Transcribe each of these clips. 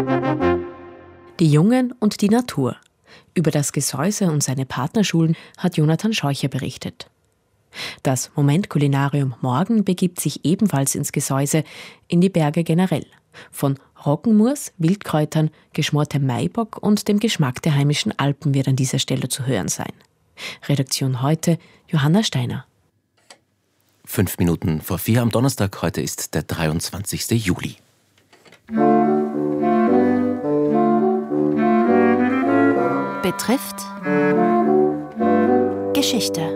Die Jungen und die Natur. Über das Gesäuse und seine Partnerschulen hat Jonathan Scheucher berichtet. Das Moment-Kulinarium morgen begibt sich ebenfalls ins Gesäuse, in die Berge generell. Von Roggenmurs, Wildkräutern, geschmortem Maibock und dem Geschmack der heimischen Alpen wird an dieser Stelle zu hören sein. Redaktion heute, Johanna Steiner. 5 Minuten vor 4 am Donnerstag, heute ist der 23. Juli. Betrifft Geschichte.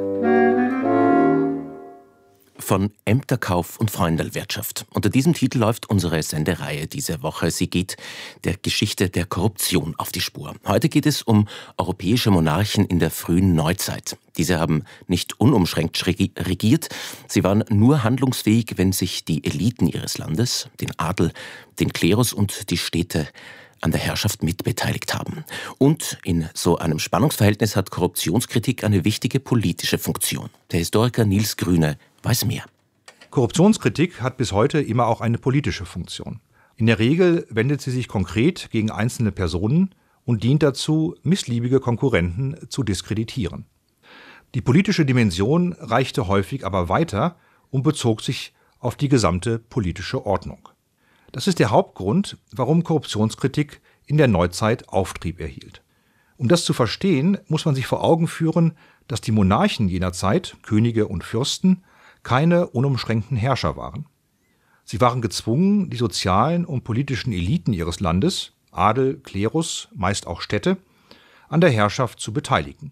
Von Ämterkauf und Freundelwirtschaft. Unter diesem Titel läuft unsere Sendereihe diese Woche. Sie geht der Geschichte der Korruption auf die Spur. Heute geht es um europäische Monarchen in der frühen Neuzeit. Diese haben nicht unumschränkt regiert. Sie waren nur handlungsfähig, wenn sich die Eliten ihres Landes, den Adel, den Klerus und die Städte an der Herrschaft mitbeteiligt haben. Und in so einem Spannungsverhältnis hat Korruptionskritik eine wichtige politische Funktion. Der Historiker Nils Grüne weiß mehr. Korruptionskritik hat bis heute immer auch eine politische Funktion. In der Regel wendet sie sich konkret gegen einzelne Personen und dient dazu, missliebige Konkurrenten zu diskreditieren. Die politische Dimension reichte häufig aber weiter und bezog sich auf die gesamte politische Ordnung. Das ist der Hauptgrund, warum Korruptionskritik in der Neuzeit Auftrieb erhielt. Um das zu verstehen, muss man sich vor Augen führen, dass die Monarchen jener Zeit, Könige und Fürsten, keine unumschränkten Herrscher waren. Sie waren gezwungen, die sozialen und politischen Eliten ihres Landes, Adel, Klerus, meist auch Städte, an der Herrschaft zu beteiligen.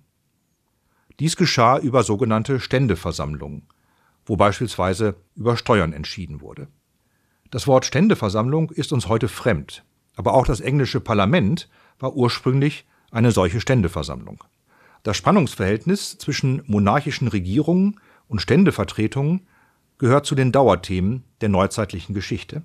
Dies geschah über sogenannte Ständeversammlungen, wo beispielsweise über Steuern entschieden wurde. Das Wort Ständeversammlung ist uns heute fremd, aber auch das englische Parlament war ursprünglich eine solche Ständeversammlung. Das Spannungsverhältnis zwischen monarchischen Regierungen und Ständevertretungen gehört zu den Dauerthemen der neuzeitlichen Geschichte.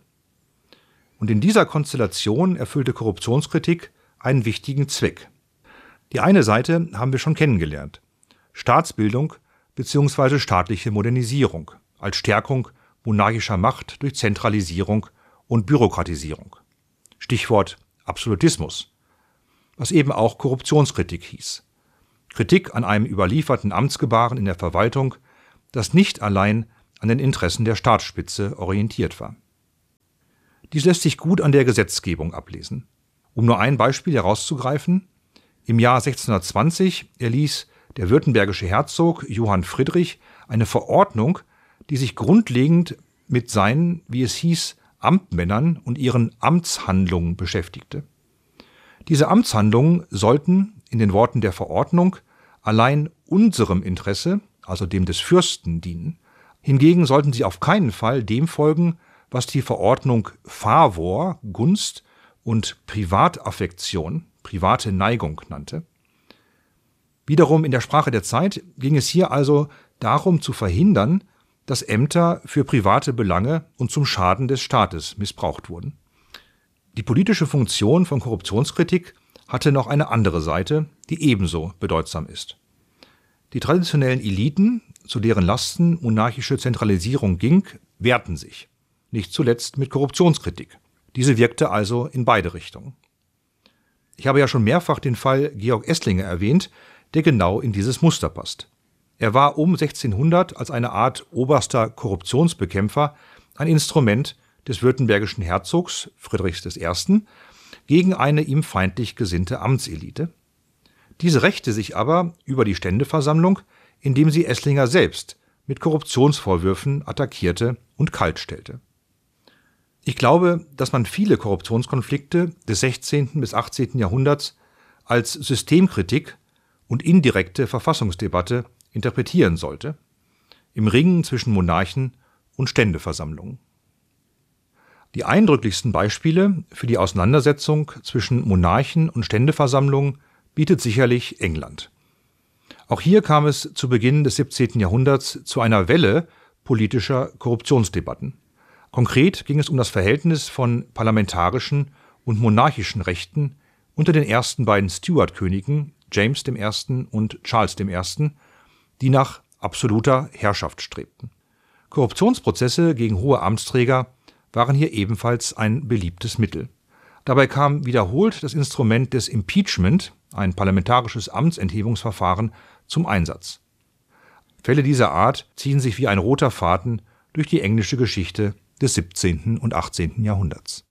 Und in dieser Konstellation erfüllte Korruptionskritik einen wichtigen Zweck. Die eine Seite haben wir schon kennengelernt: Staatsbildung bzw. staatliche Modernisierung als Stärkung monarchischer Macht durch Zentralisierung und Bürokratisierung. Stichwort Absolutismus, was eben auch Korruptionskritik hieß. Kritik an einem überlieferten Amtsgebaren in der Verwaltung, das nicht allein an den Interessen der Staatsspitze orientiert war. Dies lässt sich gut an der Gesetzgebung ablesen. Um nur ein Beispiel herauszugreifen: Im Jahr 1620 erließ der württembergische Herzog Johann Friedrich eine Verordnung, die sich grundlegend mit seinen, wie es hieß, Amtmännern und ihren Amtshandlungen beschäftigte. Diese Amtshandlungen sollten, in den Worten der Verordnung, allein unserem Interesse, also dem des Fürsten, dienen. Hingegen sollten sie auf keinen Fall dem folgen, was die Verordnung Favor, Gunst, und Privataffektion, private Neigung, nannte. Wiederum in der Sprache der Zeit ging es hier also darum zu verhindern, dass Ämter für private Belange und zum Schaden des Staates missbraucht wurden. Die politische Funktion von Korruptionskritik hatte noch eine andere Seite, die ebenso bedeutsam ist. Die traditionellen Eliten, zu deren Lasten monarchische Zentralisierung ging, wehrten sich, nicht zuletzt mit Korruptionskritik. Diese wirkte also in beide Richtungen. Ich habe ja schon mehrfach den Fall Georg Esslinger erwähnt, der genau in dieses Muster passt. Er war um 1600 als eine Art oberster Korruptionsbekämpfer ein Instrument des württembergischen Herzogs Friedrichs I. gegen eine ihm feindlich gesinnte Amtselite. Diese rächte sich aber über die Ständeversammlung, indem sie Esslinger selbst mit Korruptionsvorwürfen attackierte und kaltstellte. Ich glaube, dass man viele Korruptionskonflikte des 16. bis 18. Jahrhunderts als Systemkritik und indirekte Verfassungsdebatte interpretieren sollte, im Ringen zwischen Monarchen und Ständeversammlungen. Die eindrücklichsten Beispiele für die Auseinandersetzung zwischen Monarchen und Ständeversammlungen bietet sicherlich England. Auch hier kam es zu Beginn des 17. Jahrhunderts zu einer Welle politischer Korruptionsdebatten. Konkret ging es um das Verhältnis von parlamentarischen und monarchischen Rechten unter den ersten beiden Stuart-Königen, James I. und Charles I., die nach absoluter Herrschaft strebten. Korruptionsprozesse gegen hohe Amtsträger waren hier ebenfalls ein beliebtes Mittel. Dabei kam wiederholt das Instrument des Impeachment, ein parlamentarisches Amtsenthebungsverfahren, zum Einsatz. Fälle dieser Art ziehen sich wie ein roter Faden durch die englische Geschichte des 17. und 18. Jahrhunderts.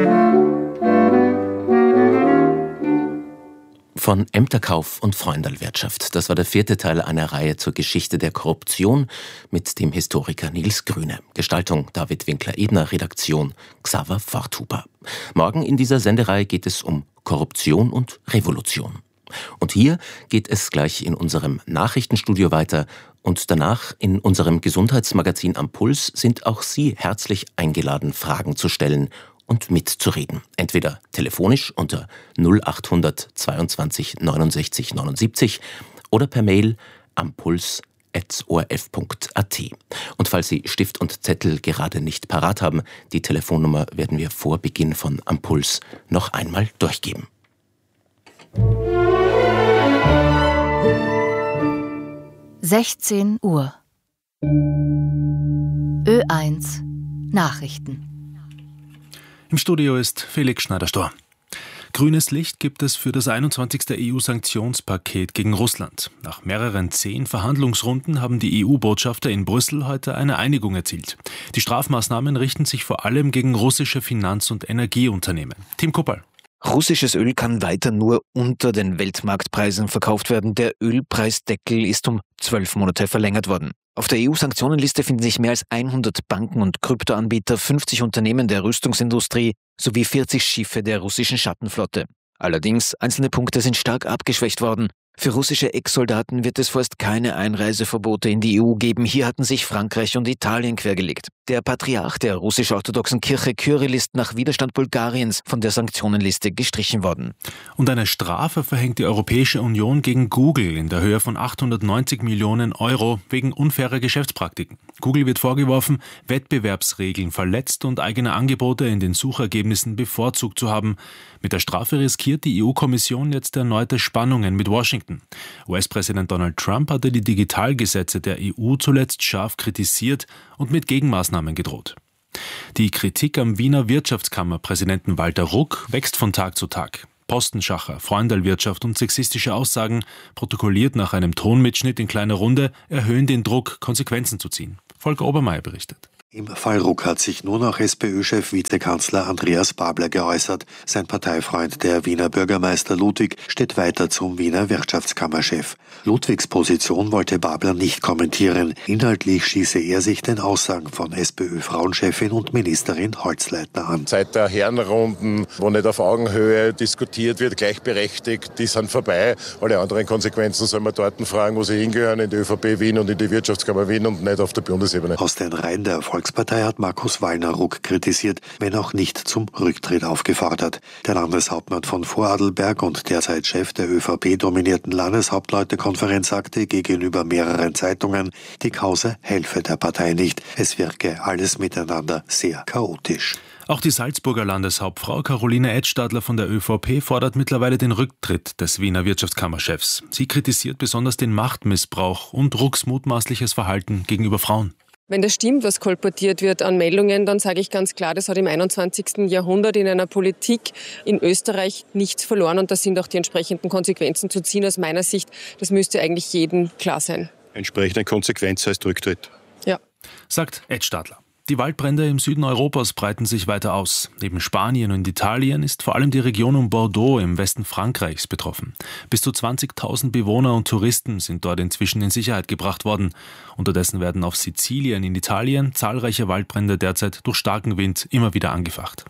Von Ämterkauf und Freundelwirtschaft. Das war der 4. Teil einer Reihe zur Geschichte der Korruption mit dem Historiker Nils Grüne. Gestaltung David Winkler-Ebner, Redaktion Xaver Forthuber. Morgen in dieser Sendereihe geht es um Korruption und Revolution. Und hier geht es gleich in unserem Nachrichtenstudio weiter. Und danach in unserem Gesundheitsmagazin Am Puls sind auch Sie herzlich eingeladen, Fragen zu stellen und mitzureden. Entweder telefonisch unter 0800 22 69 79 oder per Mail ampuls@orf.at. Und falls Sie Stift und Zettel gerade nicht parat haben, die Telefonnummer werden wir vor Beginn von Am Puls noch einmal durchgeben. Uhr. Ö1 Nachrichten. Im Studio ist Felix Schneider-Storr. Grünes Licht gibt es für das 21. EU-Sanktionspaket gegen Russland. Nach mehreren 10 Verhandlungsrunden haben die EU-Botschafter in Brüssel heute eine Einigung erzielt. Die Strafmaßnahmen richten sich vor allem gegen russische Finanz- und Energieunternehmen. Tim Kuppel. Russisches Öl kann weiter nur unter den Weltmarktpreisen verkauft werden. Der Ölpreisdeckel ist um 12 Monate verlängert worden. Auf der EU-Sanktionenliste finden sich mehr als 100 Banken und Kryptoanbieter, 50 Unternehmen der Rüstungsindustrie sowie 40 Schiffe der russischen Schattenflotte. Allerdings, einzelne Punkte sind stark abgeschwächt worden. Für russische Ex-Soldaten wird es vorerst keine Einreiseverbote in die EU geben. Hier hatten sich Frankreich und Italien quergelegt. Der Patriarch der russisch-orthodoxen Kirche Kyrill ist nach Widerstand Bulgariens von der Sanktionenliste gestrichen worden. Und eine Strafe verhängt die Europäische Union gegen Google in der Höhe von 890 Millionen Euro wegen unfairer Geschäftspraktiken. Google wird vorgeworfen, Wettbewerbsregeln verletzt und eigene Angebote in den Suchergebnissen bevorzugt zu haben. Mit der Strafe riskiert die EU-Kommission jetzt erneute Spannungen mit Washington. US-Präsident Donald Trump hatte die Digitalgesetze der EU zuletzt scharf kritisiert und mit Gegenmaßnahmen gedroht. Die Kritik am Wiener Wirtschaftskammerpräsidenten Walter Ruck wächst von Tag zu Tag. Postenschacher, Freundelwirtschaft und sexistische Aussagen, protokolliert nach einem Tonmitschnitt in kleiner Runde, erhöhen den Druck, Konsequenzen zu ziehen. Volker Obermeier berichtet. Im Fall Ruck hat sich nur noch SPÖ-Chef Vizekanzler Andreas Babler geäußert. Sein Parteifreund, der Wiener Bürgermeister Ludwig, steht weiter zum Wiener Wirtschaftskammerchef. Ludwigs Position wollte Babler nicht kommentieren. Inhaltlich schieße er sich den Aussagen von SPÖ-Frauenchefin und Ministerin Holzleitner an. Seit der Herrenrunden, wo nicht auf Augenhöhe diskutiert wird, gleichberechtigt, die sind vorbei. Alle anderen Konsequenzen soll man dort fragen, wo sie hingehören, in die ÖVP Wien und in die Wirtschaftskammer Wien und nicht auf der Bundesebene. Aus den Reihen der Volkspartei hat Markus Wallner Ruck kritisiert, wenn auch nicht zum Rücktritt aufgefordert. Der Landeshauptmann von Vorarlberg und derzeit Chef der ÖVP-dominierten Landeshauptleutekonferenz sagte gegenüber mehreren Zeitungen, die Kause helfe der Partei nicht. Es wirke alles miteinander sehr chaotisch. Auch die Salzburger Landeshauptfrau Caroline Edstadler von der ÖVP fordert mittlerweile den Rücktritt des Wiener Wirtschaftskammerchefs. Sie kritisiert besonders den Machtmissbrauch und Rucks mutmaßliches Verhalten gegenüber Frauen. Wenn das stimmt, was kolportiert wird an Meldungen, dann sage ich ganz klar, das hat im 21. Jahrhundert in einer Politik in Österreich nichts verloren und da sind auch die entsprechenden Konsequenzen zu ziehen. Aus meiner Sicht, das müsste eigentlich jedem klar sein. Entsprechende Konsequenz heißt Rücktritt. Ja. Sagt Edstadler. Die Waldbrände im Süden Europas breiten sich weiter aus. Neben Spanien und Italien ist vor allem die Region um Bordeaux im Westen Frankreichs betroffen. Bis zu 20.000 Bewohner und Touristen sind dort inzwischen in Sicherheit gebracht worden. Unterdessen werden auf Sizilien in Italien zahlreiche Waldbrände derzeit durch starken Wind immer wieder angefacht.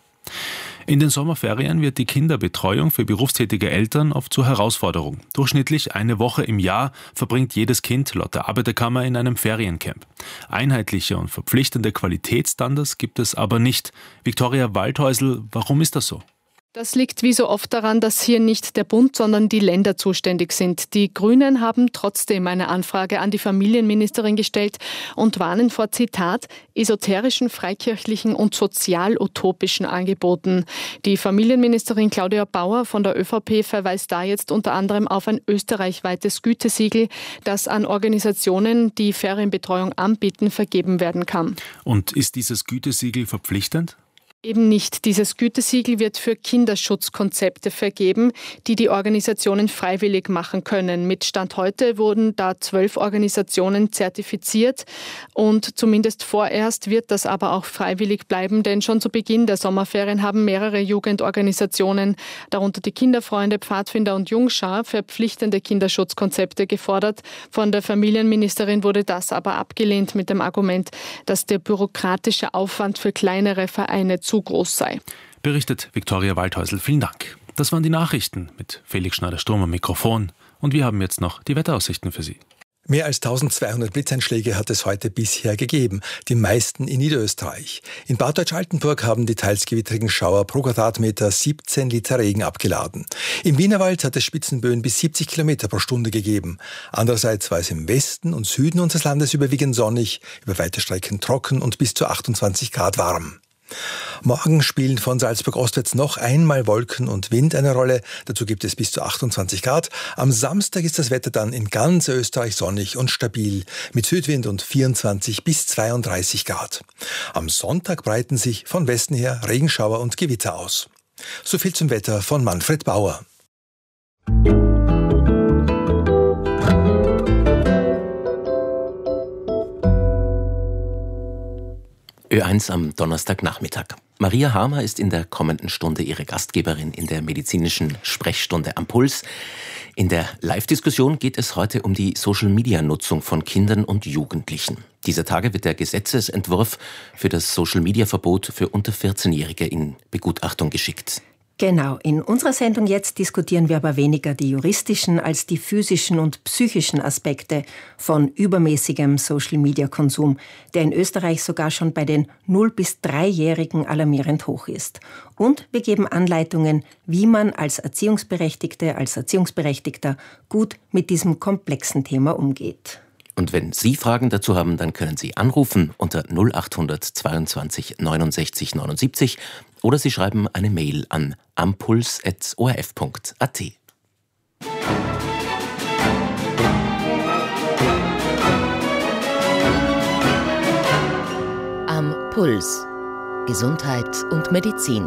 In den Sommerferien wird die Kinderbetreuung für berufstätige Eltern oft zur Herausforderung. Durchschnittlich eine Woche im Jahr verbringt jedes Kind laut der Arbeiterkammer in einem Feriencamp. Einheitliche und verpflichtende Qualitätsstandards gibt es aber nicht. Viktoria Waldhäusl, warum ist das so? Das liegt wie so oft daran, dass hier nicht der Bund, sondern die Länder zuständig sind. Die Grünen haben trotzdem eine Anfrage an die Familienministerin gestellt und warnen vor, Zitat, esoterischen, freikirchlichen und sozial-utopischen Angeboten. Die Familienministerin Claudia Bauer von der ÖVP verweist da jetzt unter anderem auf ein österreichweites Gütesiegel, das an Organisationen, die Ferienbetreuung anbieten, vergeben werden kann. Und ist dieses Gütesiegel verpflichtend? Eben nicht. Dieses Gütesiegel wird für Kinderschutzkonzepte vergeben, die die Organisationen freiwillig machen können. Mit Stand heute wurden da 12 Organisationen zertifiziert und zumindest vorerst wird das aber auch freiwillig bleiben, denn schon zu Beginn der Sommerferien haben mehrere Jugendorganisationen, darunter die Kinderfreunde, Pfadfinder und Jungschar, verpflichtende Kinderschutzkonzepte gefordert. Von der Familienministerin wurde das aber abgelehnt mit dem Argument, dass der bürokratische Aufwand für kleinere Vereine zu groß sei. Berichtet Viktoria Waldhäusl. Vielen Dank. Das waren die Nachrichten mit Felix Schneider-Sturm am Mikrofon. Und wir haben jetzt noch die Wetteraussichten für Sie. Mehr als 1200 Blitzeinschläge hat es heute bisher gegeben, die meisten in Niederösterreich. In Bad Deutsch-Altenburg haben die teils gewittrigen Schauer pro Quadratmeter 17 Liter Regen abgeladen. Im Wienerwald hat es Spitzenböen bis 70 Kilometer pro Stunde gegeben. Andererseits war es im Westen und Süden unseres Landes überwiegend sonnig, über weite Strecken trocken und bis zu 28 Grad warm. Morgen spielen von Salzburg ostwärts noch einmal Wolken und Wind eine Rolle. Dazu gibt es bis zu 28 Grad. Am Samstag ist das Wetter dann in ganz Österreich sonnig und stabil mit Südwind und 24 bis 32 Grad. Am Sonntag breiten sich von Westen her Regenschauer und Gewitter aus. So viel zum Wetter von Manfred Bauer. Ö1 am Donnerstagnachmittag. Maria Harmer ist in der kommenden Stunde ihre Gastgeberin in der medizinischen Sprechstunde am Puls. In der Live-Diskussion geht es heute um die Social-Media-Nutzung von Kindern und Jugendlichen. Dieser Tage wird der Gesetzesentwurf für das Social-Media-Verbot für unter 14-Jährige in Begutachtung geschickt. Genau, in unserer Sendung jetzt diskutieren wir aber weniger die juristischen als die physischen und psychischen Aspekte von übermäßigem Social-Media-Konsum, der in Österreich sogar schon bei den 0- bis 3-Jährigen alarmierend hoch ist. Und wir geben Anleitungen, wie man als Erziehungsberechtigte, als Erziehungsberechtigter gut mit diesem komplexen Thema umgeht. Und wenn Sie Fragen dazu haben, dann können Sie anrufen unter 0800 22 69 79 oder Sie schreiben eine Mail an ampuls@orf.at. Am Puls. Gesundheit und Medizin.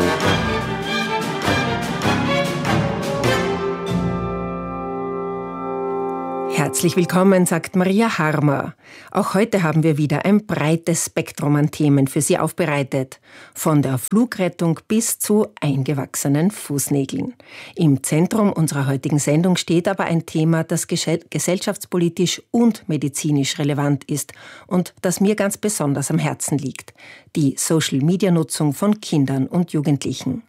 Herzlich willkommen, sagt Maria Harmer. Auch heute haben wir wieder ein breites Spektrum an Themen für Sie aufbereitet. Von der Flugrettung bis zu eingewachsenen Fußnägeln. Im Zentrum unserer heutigen Sendung steht aber ein Thema, das gesellschaftspolitisch und medizinisch relevant ist und das mir ganz besonders am Herzen liegt. Die Social-Media-Nutzung von Kindern und Jugendlichen.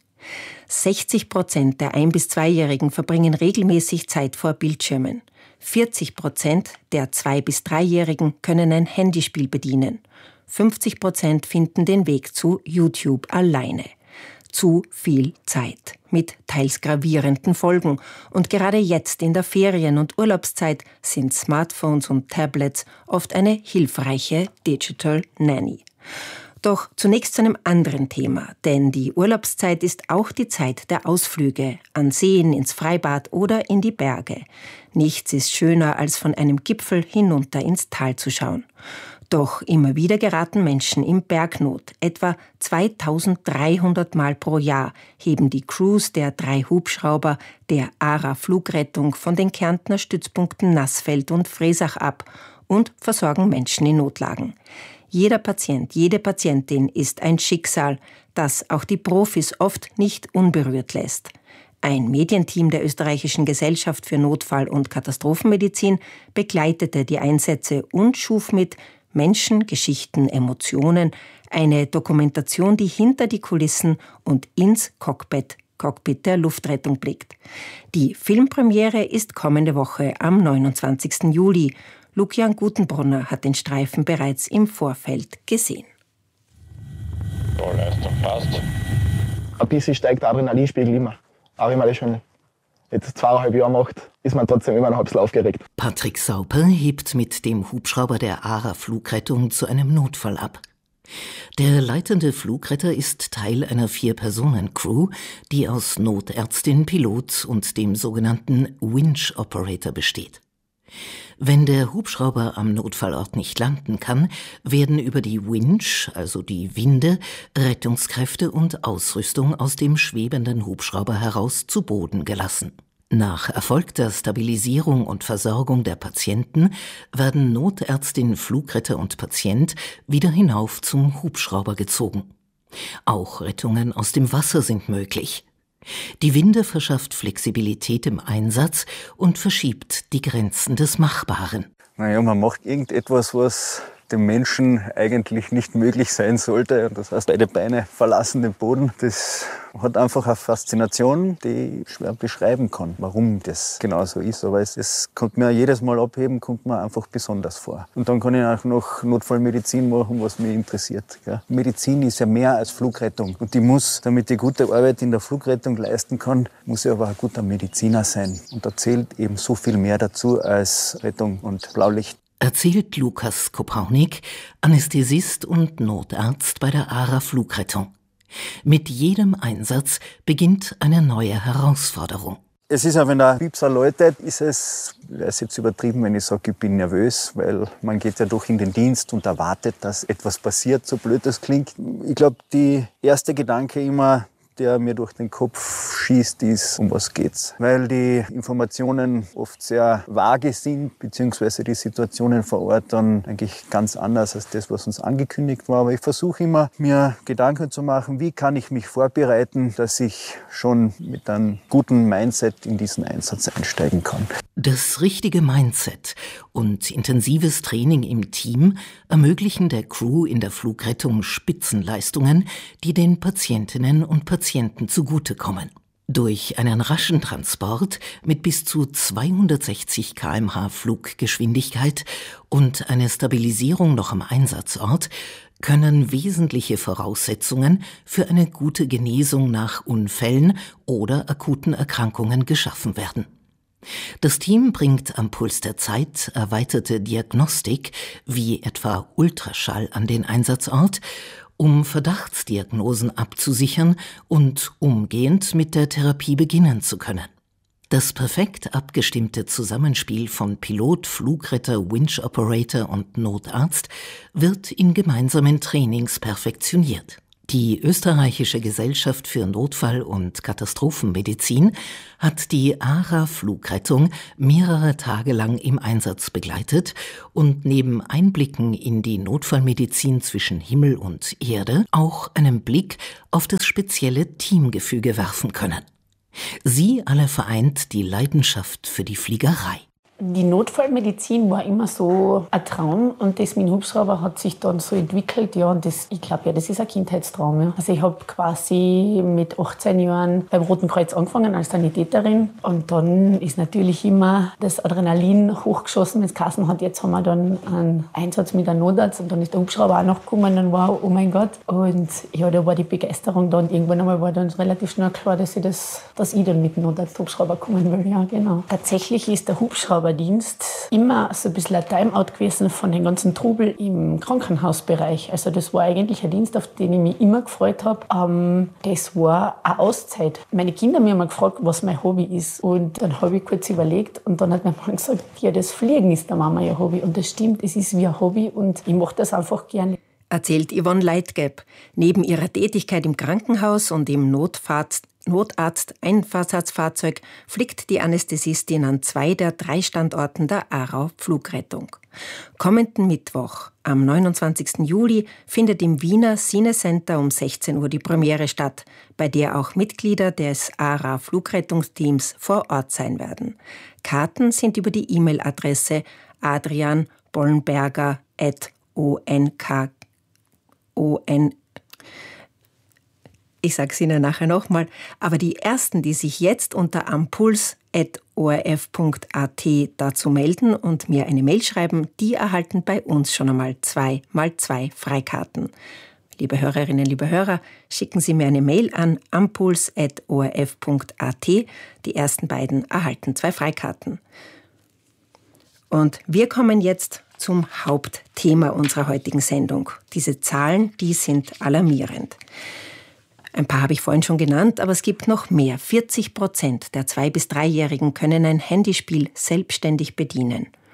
60% der 1- bis 2-Jährigen verbringen regelmäßig Zeit vor Bildschirmen. 40% der 2- bis 3-Jährigen können ein Handyspiel bedienen. 50% finden den Weg zu YouTube alleine. Zu viel Zeit mit teils gravierenden Folgen. Und gerade jetzt in der Ferien- und Urlaubszeit sind Smartphones und Tablets oft eine hilfreiche Digital Nanny. Doch zunächst zu einem anderen Thema, denn die Urlaubszeit ist auch die Zeit der Ausflüge, an Seen, ins Freibad oder in die Berge. Nichts ist schöner, als von einem Gipfel hinunter ins Tal zu schauen. Doch immer wieder geraten Menschen in Bergnot. Etwa 2300 Mal pro Jahr heben die Crews der 3 Hubschrauber der ARA Flugrettung von den Kärntner Stützpunkten Nassfeld und Fresach ab und versorgen Menschen in Notlagen. Jeder Patient, jede Patientin ist ein Schicksal, das auch die Profis oft nicht unberührt lässt. Ein Medienteam der Österreichischen Gesellschaft für Notfall- und Katastrophenmedizin begleitete die Einsätze und schuf mit Menschen, Geschichten, Emotionen eine Dokumentation, die hinter die Kulissen und ins Cockpit der Luftrettung blickt. Die Filmpremiere ist kommende Woche am 29. Juli. Lucian Gutenbrunner hat den Streifen bereits im Vorfeld gesehen. Leistung passt. Ein bisschen steigt der Adrenalinspiegel immer. Auch wenn man das schon jetzt 2,5 Jahre macht, ist man trotzdem immer noch ein bisschen aufgeregt. Patrick Sauper hebt mit dem Hubschrauber der ARA Flugrettung zu einem Notfall ab. Der leitende Flugretter ist Teil einer 4-Personen-Crew, die aus Notärztin, Pilot und dem sogenannten Winch Operator besteht. Wenn der Hubschrauber am Notfallort nicht landen kann, werden über die Winch, also die Winde, Rettungskräfte und Ausrüstung aus dem schwebenden Hubschrauber heraus zu Boden gelassen. Nach erfolgter Stabilisierung und Versorgung der Patienten werden Notärztin, Flugretter und Patient wieder hinauf zum Hubschrauber gezogen. Auch Rettungen aus dem Wasser sind möglich. Die Winde verschafft Flexibilität im Einsatz und verschiebt die Grenzen des Machbaren. Man macht irgendetwas, was dem Menschen eigentlich nicht möglich sein sollte. Das heißt, beide Beine verlassen den Boden. Das hat einfach eine Faszination, die ich schwer beschreiben kann, warum das genau so ist. Aber es kommt mir jedes Mal abheben, kommt mir einfach besonders vor. Und dann kann ich auch noch Notfallmedizin machen, was mich interessiert. Medizin ist ja mehr als Flugrettung. Und die muss, damit ich gute Arbeit in der Flugrettung leisten kann, muss ich aber ein guter Mediziner sein. Und da zählt eben so viel mehr dazu als Rettung und Blaulicht. Erzählt Lukas Kopaunik, Anästhesist und Notarzt bei der ARA Flugrettung. Mit jedem Einsatz beginnt eine neue Herausforderung. Es ist auch, wenn der Piepser läutet, ist es jetzt übertrieben, wenn ich sage, ich bin nervös, weil man geht ja doch in den Dienst und erwartet, dass etwas passiert, so blöd das klingt. Ich glaube, die erste Gedanke immer, der mir durch den Kopf schießt, ist, um was geht's. Weil die Informationen oft sehr vage sind, beziehungsweise die Situationen vor Ort dann eigentlich ganz anders als das, was uns angekündigt war. Aber ich versuche immer, mir Gedanken zu machen, wie kann ich mich vorbereiten, dass ich schon mit einem guten Mindset in diesen Einsatz einsteigen kann. Das richtige Mindset und intensives Training im Team ermöglichen der Crew in der Flugrettung Spitzenleistungen, die den Patientinnen und Patienten zugutekommen. Durch einen raschen Transport mit bis zu 260 km/h Fluggeschwindigkeit und eine Stabilisierung noch am Einsatzort können wesentliche Voraussetzungen für eine gute Genesung nach Unfällen oder akuten Erkrankungen geschaffen werden. Das Team bringt am Puls der Zeit erweiterte Diagnostik, wie etwa Ultraschall, an den Einsatzort, um Verdachtsdiagnosen abzusichern und umgehend mit der Therapie beginnen zu können. Das perfekt abgestimmte Zusammenspiel von Pilot, Flugretter, Winch Operator und Notarzt wird in gemeinsamen Trainings perfektioniert. Die Österreichische Gesellschaft für Notfall- und Katastrophenmedizin hat die ARA Flugrettung mehrere Tage lang im Einsatz begleitet und neben Einblicken in die Notfallmedizin zwischen Himmel und Erde auch einen Blick auf das spezielle Teamgefüge werfen können. Sie alle vereint die Leidenschaft für die Fliegerei. Die Notfallmedizin war immer so ein Traum und das mit dem Hubschrauber hat sich dann so entwickelt. Ja, und ich glaube, ja, das ist ein Kindheitstraum. Ja. Also ich habe quasi mit 18 Jahren beim Roten Kreuz angefangen als Sanitäterin und dann ist natürlich immer das Adrenalin hochgeschossen, wenn es geheißen hat, jetzt haben wir dann einen Einsatz mit einem Notarzt und dann ist der Hubschrauber auch noch gekommen und dann war, oh mein Gott. Und ja, da war die Begeisterung da und irgendwann einmal war dann relativ schnell klar, dass ich dann mit dem Notarzt-Hubschrauber kommen will. Ja, genau. Tatsächlich ist der Hubschrauberdienst immer so ein bisschen ein Timeout gewesen von dem ganzen Trubel im Krankenhausbereich. Also das war eigentlich ein Dienst, auf den ich mich immer gefreut habe. Das war eine Auszeit. Meine Kinder haben mich immer gefragt, was mein Hobby ist. Und dann habe ich kurz überlegt und dann hat meine Mama gesagt, ja, das Fliegen ist der Mama ihr Hobby. Und das stimmt, es ist wie ein Hobby und ich mache das einfach gerne. Erzählt Yvonne Leitgeb. Neben ihrer Tätigkeit im Krankenhaus und im Notarzt-Einsatzfahrzeug fliegt die Anästhesistin an 2 der 3 Standorten der ARA Flugrettung. Kommenden Mittwoch, am 29. Juli, findet im Wiener Cine Center um 16 Uhr die Premiere statt, bei der auch Mitglieder des ARA Flugrettungsteams vor Ort sein werden. Karten sind über die E-Mail-Adresse Ich sage es Ihnen nachher nochmal, aber die Ersten, die sich jetzt unter ampuls@orf.at dazu melden und mir eine Mail schreiben, die erhalten bei uns schon einmal 2x2 Freikarten. Liebe Hörerinnen, liebe Hörer, schicken Sie mir eine Mail an ampuls@orf.at. Die ersten beiden erhalten 2 Freikarten. Und wir kommen jetzt zum Hauptthema unserer heutigen Sendung. Diese Zahlen, die sind alarmierend. Ein paar habe ich vorhin schon genannt, aber es gibt noch mehr. 40% der 2- bis 3-Jährigen können ein Handyspiel selbstständig bedienen.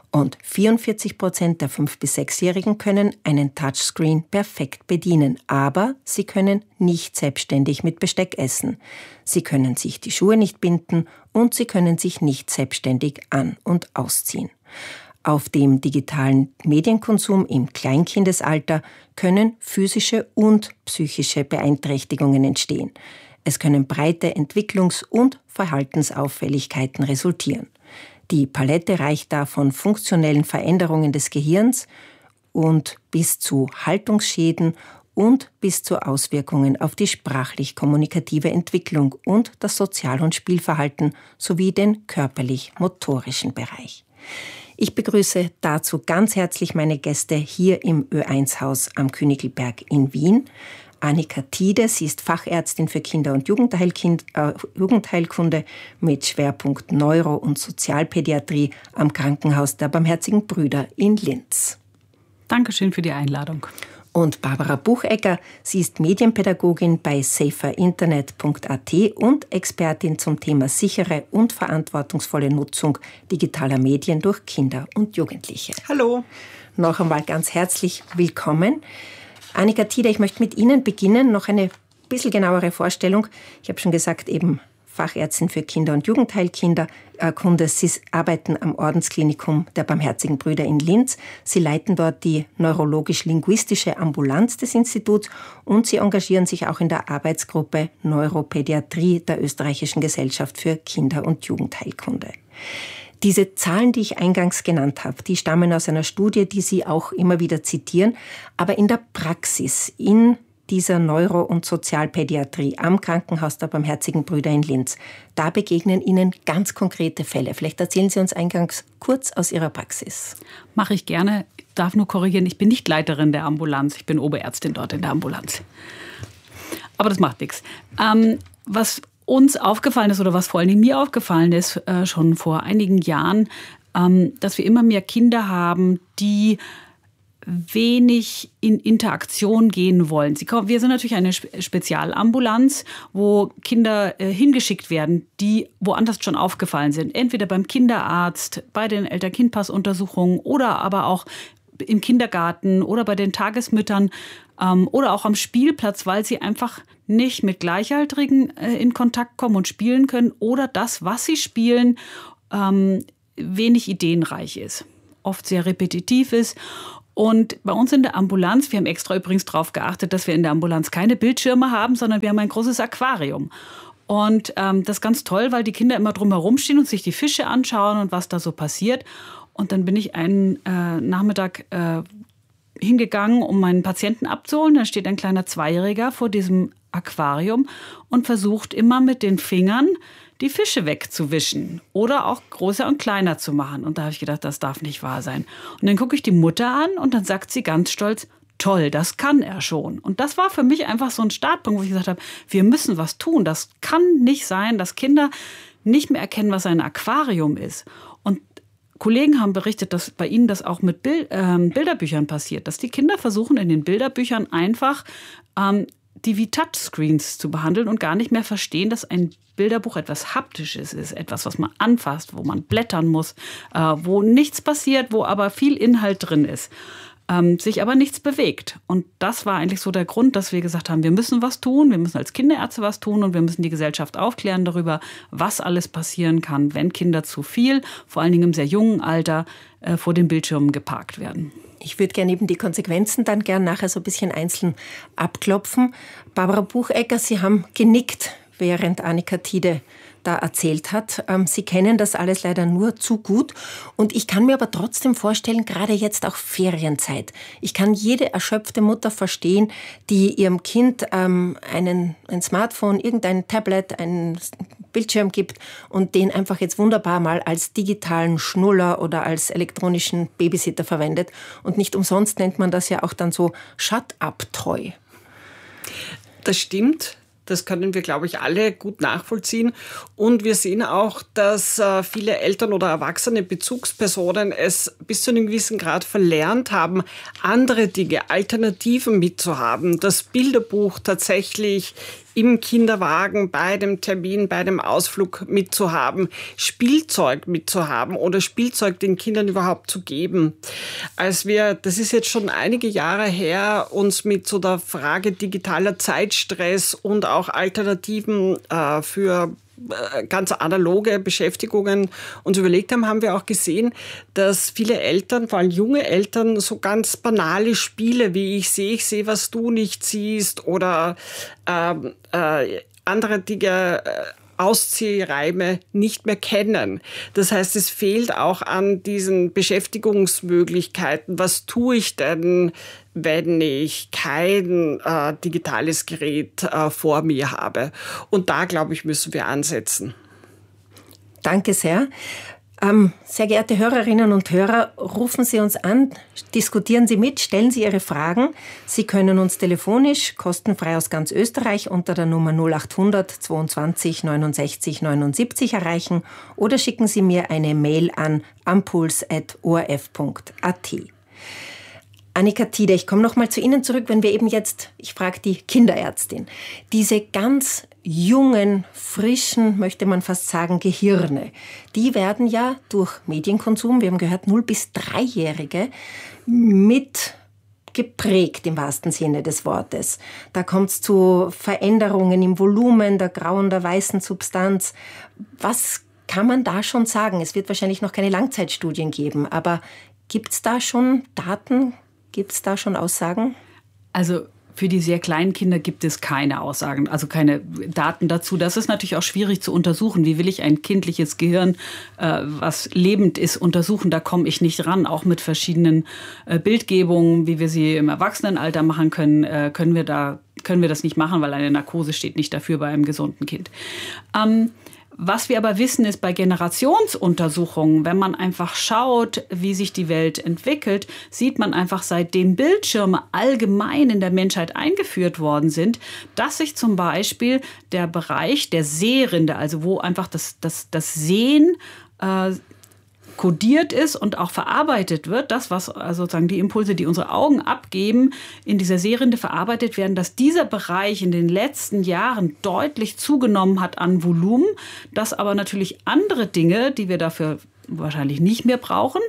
Und 44% der 5- bis 6-Jährigen können einen Touchscreen perfekt bedienen, aber sie können nicht selbstständig mit Besteck essen. Sie können sich die Schuhe nicht binden und sie können sich nicht selbstständig an- und ausziehen. Auf dem digitalen Medienkonsum im Kleinkindesalter können physische und psychische Beeinträchtigungen entstehen. Es können breite Entwicklungs- und Verhaltensauffälligkeiten resultieren. Die Palette reicht da von funktionellen Veränderungen des Gehirns und bis zu Haltungsschäden und bis zu Auswirkungen auf die sprachlich-kommunikative Entwicklung und das Sozial- und Spielverhalten sowie den körperlich-motorischen Bereich. Ich begrüße dazu ganz herzlich meine Gäste hier im Ö1-Haus am Königlberg in Wien. Annika Tiede, sie ist Fachärztin für Kinder- und Jugendheilkunde mit Schwerpunkt Neuro- und Sozialpädiatrie am Krankenhaus der Barmherzigen Brüder in Linz. Dankeschön für die Einladung. Und Barbara Buchecker, sie ist Medienpädagogin bei saferinternet.at und Expertin zum Thema sichere und verantwortungsvolle Nutzung digitaler Medien durch Kinder und Jugendliche. Hallo. Noch einmal ganz herzlich willkommen. Annika Tiede, ich möchte mit Ihnen beginnen. Noch eine bisschen genauere Vorstellung. Ich habe schon gesagt, eben Fachärztin für Kinder- und Jugendheilkunde. Sie arbeiten am Ordensklinikum der Barmherzigen Brüder in Linz. Sie leiten dort die neurologisch-linguistische Ambulanz des Instituts und Sie engagieren sich auch in der Arbeitsgruppe Neuropädiatrie der Österreichischen Gesellschaft für Kinder- und Jugendheilkunde. Diese Zahlen, die ich eingangs genannt habe, die stammen aus einer Studie, die Sie auch immer wieder zitieren. Aber in der Praxis, in dieser Neuro- und Sozialpädiatrie am Krankenhaus der Barmherzigen Brüder in Linz, da begegnen Ihnen ganz konkrete Fälle. Vielleicht erzählen Sie uns eingangs kurz aus Ihrer Praxis. Mache ich gerne. Ich darf nur korrigieren, ich bin nicht Leiterin der Ambulanz, ich bin Oberärztin dort in der Ambulanz. Aber das macht nichts. Was uns aufgefallen ist oder was vor allem mir aufgefallen ist, schon vor einigen Jahren, dass wir immer mehr Kinder haben, die wenig in Interaktion gehen wollen. Wir sind natürlich eine Spezialambulanz, wo Kinder hingeschickt werden, die woanders schon aufgefallen sind. Entweder beim Kinderarzt, bei den Eltern-Kind-Pass-Untersuchungen oder aber auch im Kindergarten oder bei den Tagesmüttern oder auch am Spielplatz, weil sie einfach nicht mit Gleichaltrigen in Kontakt kommen und spielen können oder das, was sie spielen, wenig ideenreich ist, oft sehr repetitiv ist. Und bei uns in der Ambulanz, wir haben extra übrigens darauf geachtet, dass wir in der Ambulanz keine Bildschirme haben, sondern wir haben ein großes Aquarium. Und das ist ganz toll, weil die Kinder immer drumherum stehen und sich die Fische anschauen und was da so passiert. Und dann bin ich einen Nachmittag hingegangen, um meinen Patienten abzuholen. Da steht ein kleiner Zweijähriger vor diesem Aquarium und versucht immer mit den Fingern die Fische wegzuwischen oder auch größer und kleiner zu machen. Und da habe ich gedacht, das darf nicht wahr sein. Und dann gucke ich die Mutter an und dann sagt sie ganz stolz, toll, das kann er schon. Und das war für mich einfach so ein Startpunkt, wo ich gesagt habe, wir müssen was tun. Das kann nicht sein, dass Kinder nicht mehr erkennen, was ein Aquarium ist. Und Kollegen haben berichtet, dass bei ihnen das auch mit Bilderbüchern passiert, dass die Kinder versuchen, in den Bilderbüchern einfach die wie Touchscreens zu behandeln und gar nicht mehr verstehen, dass ein Bilderbuch etwas Haptisches ist, etwas, was man anfasst, wo man blättern muss, wo nichts passiert, wo aber viel Inhalt drin ist, sich aber nichts bewegt. Und das war eigentlich so der Grund, dass wir gesagt haben, wir müssen was tun, wir müssen als Kinderärzte was tun und wir müssen die Gesellschaft aufklären darüber, was alles passieren kann, wenn Kinder zu viel, vor allen Dingen im sehr jungen Alter, vor den Bildschirmen geparkt werden. Ich würde gerne eben die Konsequenzen dann gern nachher so ein bisschen einzeln abklopfen. Barbara Buchecker, Sie haben genickt, während Annika Tiede da erzählt hat. Sie kennen das alles leider nur zu gut. Und ich kann mir aber trotzdem vorstellen, gerade jetzt auch Ferienzeit. Ich kann jede erschöpfte Mutter verstehen, die ihrem Kind ein Smartphone, irgendein Tablet, einen Bildschirm gibt und den einfach jetzt wunderbar mal als digitalen Schnuller oder als elektronischen Babysitter verwendet. Und nicht umsonst nennt man das ja auch dann so Shut-up-Toy. Das stimmt. Das können wir, glaube ich, alle gut nachvollziehen. Und wir sehen auch, dass viele Eltern oder erwachsene Bezugspersonen es bis zu einem gewissen Grad verlernt haben, andere Dinge, Alternativen mitzuhaben. Das Bilderbuch tatsächlich im Kinderwagen, bei dem Termin, bei dem Ausflug mitzuhaben, Spielzeug mitzuhaben oder Spielzeug den Kindern überhaupt zu geben. Als wir, das ist jetzt schon einige Jahre her, uns mit so der Frage digitaler Zeitstress und auch Alternativen für ganz analoge Beschäftigungen uns überlegt haben, haben wir auch gesehen, dass viele Eltern, vor allem junge Eltern, so ganz banale Spiele wie ich sehe, was du nicht siehst oder andere Dinge, Ausziehreime nicht mehr kennen. Das heißt, es fehlt auch an diesen Beschäftigungsmöglichkeiten. Was tue ich denn, wenn ich kein digitales Gerät vor mir habe? Und da, glaube ich, müssen wir ansetzen. Danke sehr. Sehr geehrte Hörerinnen und Hörer, rufen Sie uns an, diskutieren Sie mit, stellen Sie Ihre Fragen. Sie können uns telefonisch, kostenfrei aus ganz Österreich, unter der Nummer 0800 22 69 79 erreichen oder schicken Sie mir eine Mail an ampuls@orf.at. Annika Tiede, ich komme noch mal zu Ihnen zurück, wenn wir eben jetzt, ich frage die Kinderärztin, diese ganz jungen, frischen, möchte man fast sagen, Gehirne, die werden ja durch Medienkonsum, wir haben gehört, 0- bis 3-Jährige, mit geprägt im wahrsten Sinne des Wortes. Da kommt es zu Veränderungen im Volumen, der grauen, der weißen Substanz. Was kann man da schon sagen? Es wird wahrscheinlich noch keine Langzeitstudien geben, aber gibt es da schon Daten? Gibt es da schon Aussagen? Also für die sehr kleinen Kinder gibt es keine Aussagen, also keine Daten dazu. Das ist natürlich auch schwierig zu untersuchen. Wie will ich ein kindliches Gehirn, was lebend ist, untersuchen? Da komme ich nicht ran. Auch mit verschiedenen Bildgebungen, wie wir sie im Erwachsenenalter machen können, können wir das nicht machen, weil eine Narkose steht nicht dafür bei einem gesunden Kind. Was wir aber wissen, ist bei Generationsuntersuchungen, wenn man einfach schaut, wie sich die Welt entwickelt, sieht man einfach, seitdem Bildschirme allgemein in der Menschheit eingeführt worden sind, dass sich zum Beispiel der Bereich der Sehrinde, also wo einfach das Sehen kodiert ist und auch verarbeitet wird, das, was also sozusagen die Impulse, die unsere Augen abgeben, in dieser Sehrinde verarbeitet werden, dass dieser Bereich in den letzten Jahren deutlich zugenommen hat an Volumen, dass aber natürlich andere Dinge, die wir dafür wahrscheinlich nicht mehr brauchen,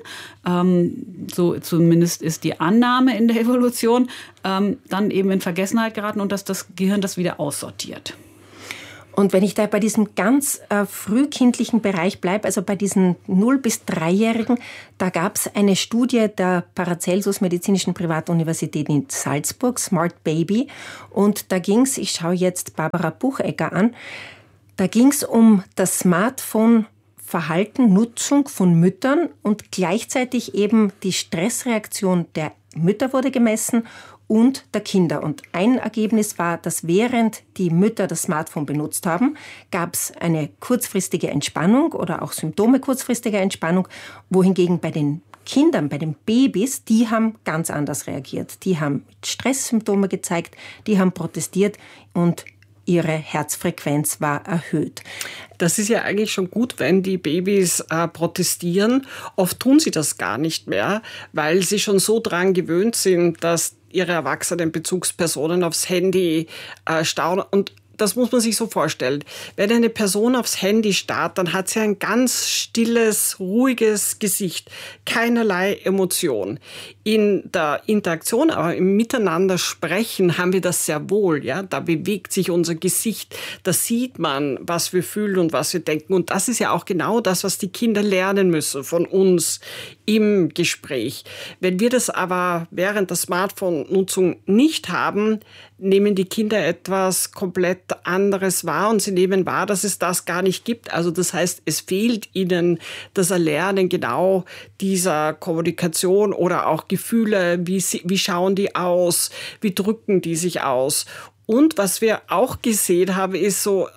so zumindest ist die Annahme in der Evolution, dann eben in Vergessenheit geraten und dass das Gehirn das wieder aussortiert. Und wenn ich da bei diesem ganz frühkindlichen Bereich bleibe, also bei diesen 0- bis 3-Jährigen, da gab es eine Studie der Paracelsus Medizinischen Privatuniversität in Salzburg, Smart Baby. Und da ging es, ich schaue jetzt Barbara Buchecker an, da ging es um das Smartphone-Verhalten, Nutzung von Müttern und gleichzeitig eben die Stressreaktion der Mütter wurde gemessen und der Kinder. Und ein Ergebnis war, dass während die Mütter das Smartphone benutzt haben, gab es eine kurzfristige Entspannung oder auch Symptome kurzfristiger Entspannung, wohingegen bei den Kindern, bei den Babys, die haben ganz anders reagiert. Die haben Stresssymptome gezeigt, die haben protestiert und ihre Herzfrequenz war erhöht. Das ist ja eigentlich schon gut, wenn die Babys protestieren. Oft tun sie das gar nicht mehr, weil sie schon so dran gewöhnt sind, dass ihre erwachsenen Bezugspersonen aufs Handy starren. Und das muss man sich so vorstellen. Wenn eine Person aufs Handy starrt, dann hat sie ein ganz stilles, ruhiges Gesicht. Keinerlei Emotion. In der Interaktion, aber im Miteinander sprechen, haben wir das sehr wohl. Ja? Da bewegt sich unser Gesicht. Da sieht man, was wir fühlen und was wir denken. Und das ist ja auch genau das, was die Kinder lernen müssen von uns im Gespräch. Wenn wir das aber während der Smartphone-Nutzung nicht haben, nehmen die Kinder etwas komplett anderes wahr und sie nehmen wahr, dass es das gar nicht gibt. Also das heißt, es fehlt ihnen das Erlernen genau dieser Kommunikation oder auch Gefühle, wie schauen die aus, wie drücken die sich aus. Und was wir auch gesehen haben, ist so,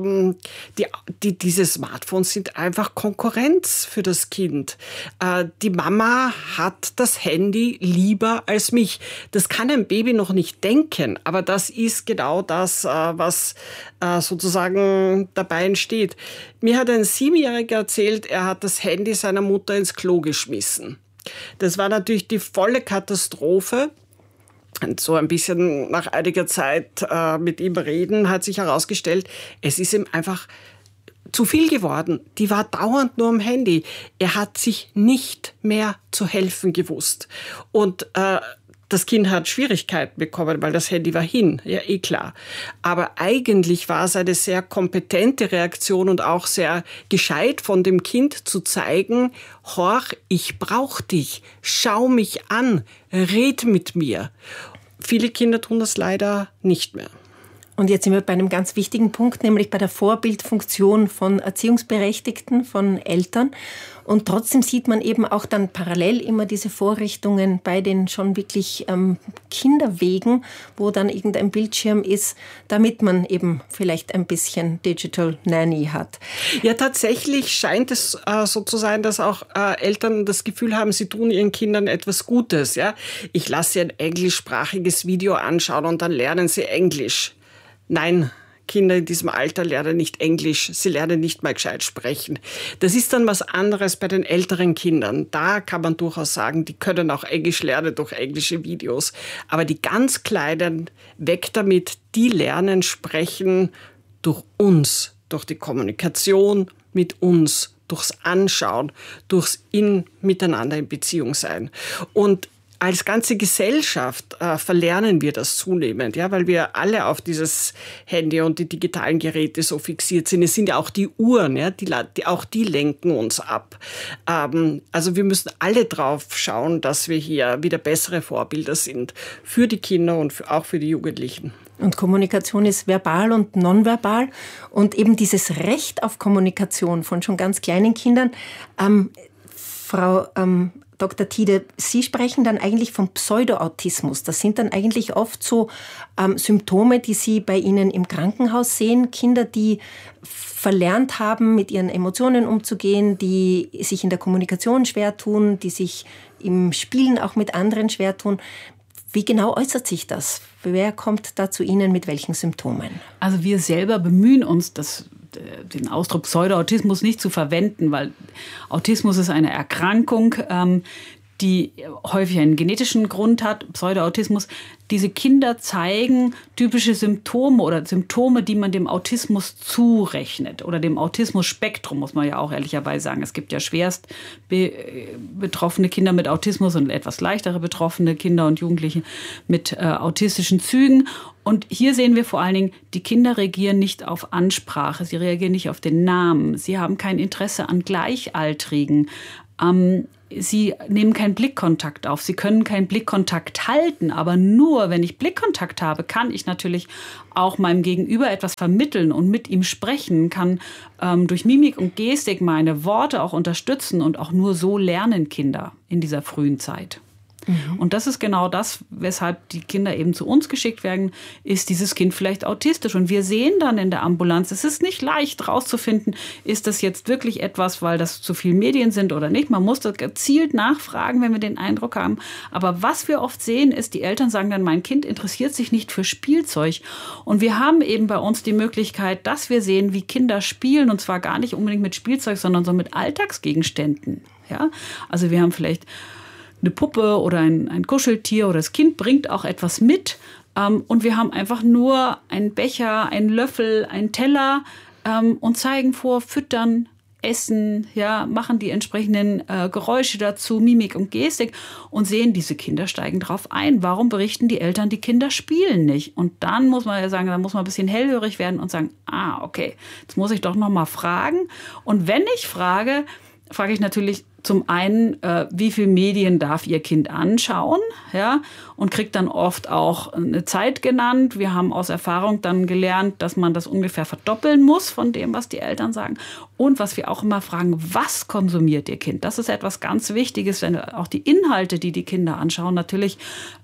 diese Smartphones sind einfach Konkurrenz für das Kind. Die Mama hat das Handy lieber als mich. Das kann ein Baby noch nicht denken, aber das ist genau das, was sozusagen dabei entsteht. Mir hat ein 7-Jähriger erzählt, er hat das Handy seiner Mutter ins Klo geschmissen. Das war natürlich die volle Katastrophe. Und so ein bisschen nach einiger Zeit mit ihm reden, hat sich herausgestellt, es ist ihm einfach zu viel geworden. Die war dauernd nur am Handy. Er hat sich nicht mehr zu helfen gewusst. Und das Kind hat Schwierigkeiten bekommen, weil das Handy war hin, ja klar. Aber eigentlich war es eine sehr kompetente Reaktion und auch sehr gescheit von dem Kind zu zeigen, horch, ich brauche dich, schau mich an, red mit mir. Viele Kinder tun das leider nicht mehr. Und jetzt sind wir bei einem ganz wichtigen Punkt, nämlich bei der Vorbildfunktion von Erziehungsberechtigten, von Eltern. Und trotzdem sieht man eben auch dann parallel immer diese Vorrichtungen bei den schon wirklich Kinderwegen, wo dann irgendein Bildschirm ist, damit man eben vielleicht ein bisschen Digital Nanny hat. Ja, tatsächlich scheint es so zu sein, dass auch Eltern das Gefühl haben, sie tun ihren Kindern etwas Gutes. Ja? Ich lasse sie ein englischsprachiges Video anschauen und dann lernen sie Englisch. Nein, Kinder in diesem Alter lernen nicht Englisch, sie lernen nicht mal gescheit sprechen. Das ist dann was anderes bei den älteren Kindern. Da kann man durchaus sagen, die können auch Englisch lernen durch englische Videos. Aber die ganz Kleinen, weg damit, die lernen sprechen durch uns, durch die Kommunikation mit uns, durchs Anschauen, durchs Miteinander in Beziehung sein. Und als ganze Gesellschaft verlernen wir das zunehmend, ja, weil wir alle auf dieses Handy und die digitalen Geräte so fixiert sind. Es sind ja auch die Uhren, ja, auch die lenken uns ab. Also wir müssen alle drauf schauen, dass wir hier wieder bessere Vorbilder sind für die Kinder und auch für die Jugendlichen. Und Kommunikation ist verbal und nonverbal. Und eben dieses Recht auf Kommunikation von schon ganz kleinen Kindern. Frau Dr. Tiede, Sie sprechen dann eigentlich vom Pseudoautismus. Das sind dann eigentlich oft so Symptome, die Sie bei Ihnen im Krankenhaus sehen. Kinder, die verlernt haben, mit ihren Emotionen umzugehen, die sich in der Kommunikation schwer tun, die sich im Spielen auch mit anderen schwer tun. Wie genau äußert sich das? Wer kommt da zu Ihnen mit welchen Symptomen? Also wir selber bemühen uns, den Ausdruck Pseudoautismus nicht zu verwenden, weil Autismus ist eine Erkrankung, die häufig einen genetischen Grund hat, Pseudoautismus. Diese Kinder zeigen typische Symptome oder Symptome, die man dem Autismus zurechnet oder dem Autismus-Spektrum, muss man ja auch ehrlicherweise sagen. Es gibt ja schwerst betroffene Kinder mit Autismus und etwas leichtere betroffene Kinder und Jugendliche mit autistischen Zügen. Und hier sehen wir vor allen Dingen, die Kinder reagieren nicht auf Ansprache, sie reagieren nicht auf den Namen, sie haben kein Interesse an Gleichaltrigen. Sie nehmen keinen Blickkontakt auf, sie können keinen Blickkontakt halten, aber nur wenn ich Blickkontakt habe, kann ich natürlich auch meinem Gegenüber etwas vermitteln und mit ihm sprechen, kann durch Mimik und Gestik meine Worte auch unterstützen und auch nur so lernen Kinder in dieser frühen Zeit. Und das ist genau das, weshalb die Kinder eben zu uns geschickt werden, ist dieses Kind vielleicht autistisch. Und wir sehen dann in der Ambulanz, es ist nicht leicht rauszufinden, ist das jetzt wirklich etwas, weil das zu viele Medien sind oder nicht. Man muss das gezielt nachfragen, wenn wir den Eindruck haben. Aber was wir oft sehen, ist, die Eltern sagen dann, mein Kind interessiert sich nicht für Spielzeug. Und wir haben eben bei uns die Möglichkeit, dass wir sehen, wie Kinder spielen. Und zwar gar nicht unbedingt mit Spielzeug, sondern so mit Alltagsgegenständen. Ja? Also wir haben vielleicht eine Puppe oder ein Kuscheltier oder das Kind bringt auch etwas mit. Und wir haben einfach nur einen Becher, einen Löffel, einen Teller und zeigen vor, füttern, essen, ja, machen die entsprechenden Geräusche dazu, Mimik und Gestik und sehen, diese Kinder steigen drauf ein. Warum berichten die Eltern, die Kinder spielen nicht? Und dann muss man ja sagen, dann muss man ein bisschen hellhörig werden und sagen, okay, jetzt muss ich doch noch mal fragen. Und wenn ich frage ich natürlich zum einen, wie viel Medien darf Ihr Kind anschauen, ja, und kriegt dann oft auch eine Zeit genannt. Wir haben aus Erfahrung dann gelernt, dass man das ungefähr verdoppeln muss von dem, was die Eltern sagen. Und was wir auch immer fragen, was konsumiert Ihr Kind? Das ist etwas ganz Wichtiges, wenn auch die Inhalte, die die Kinder anschauen, natürlich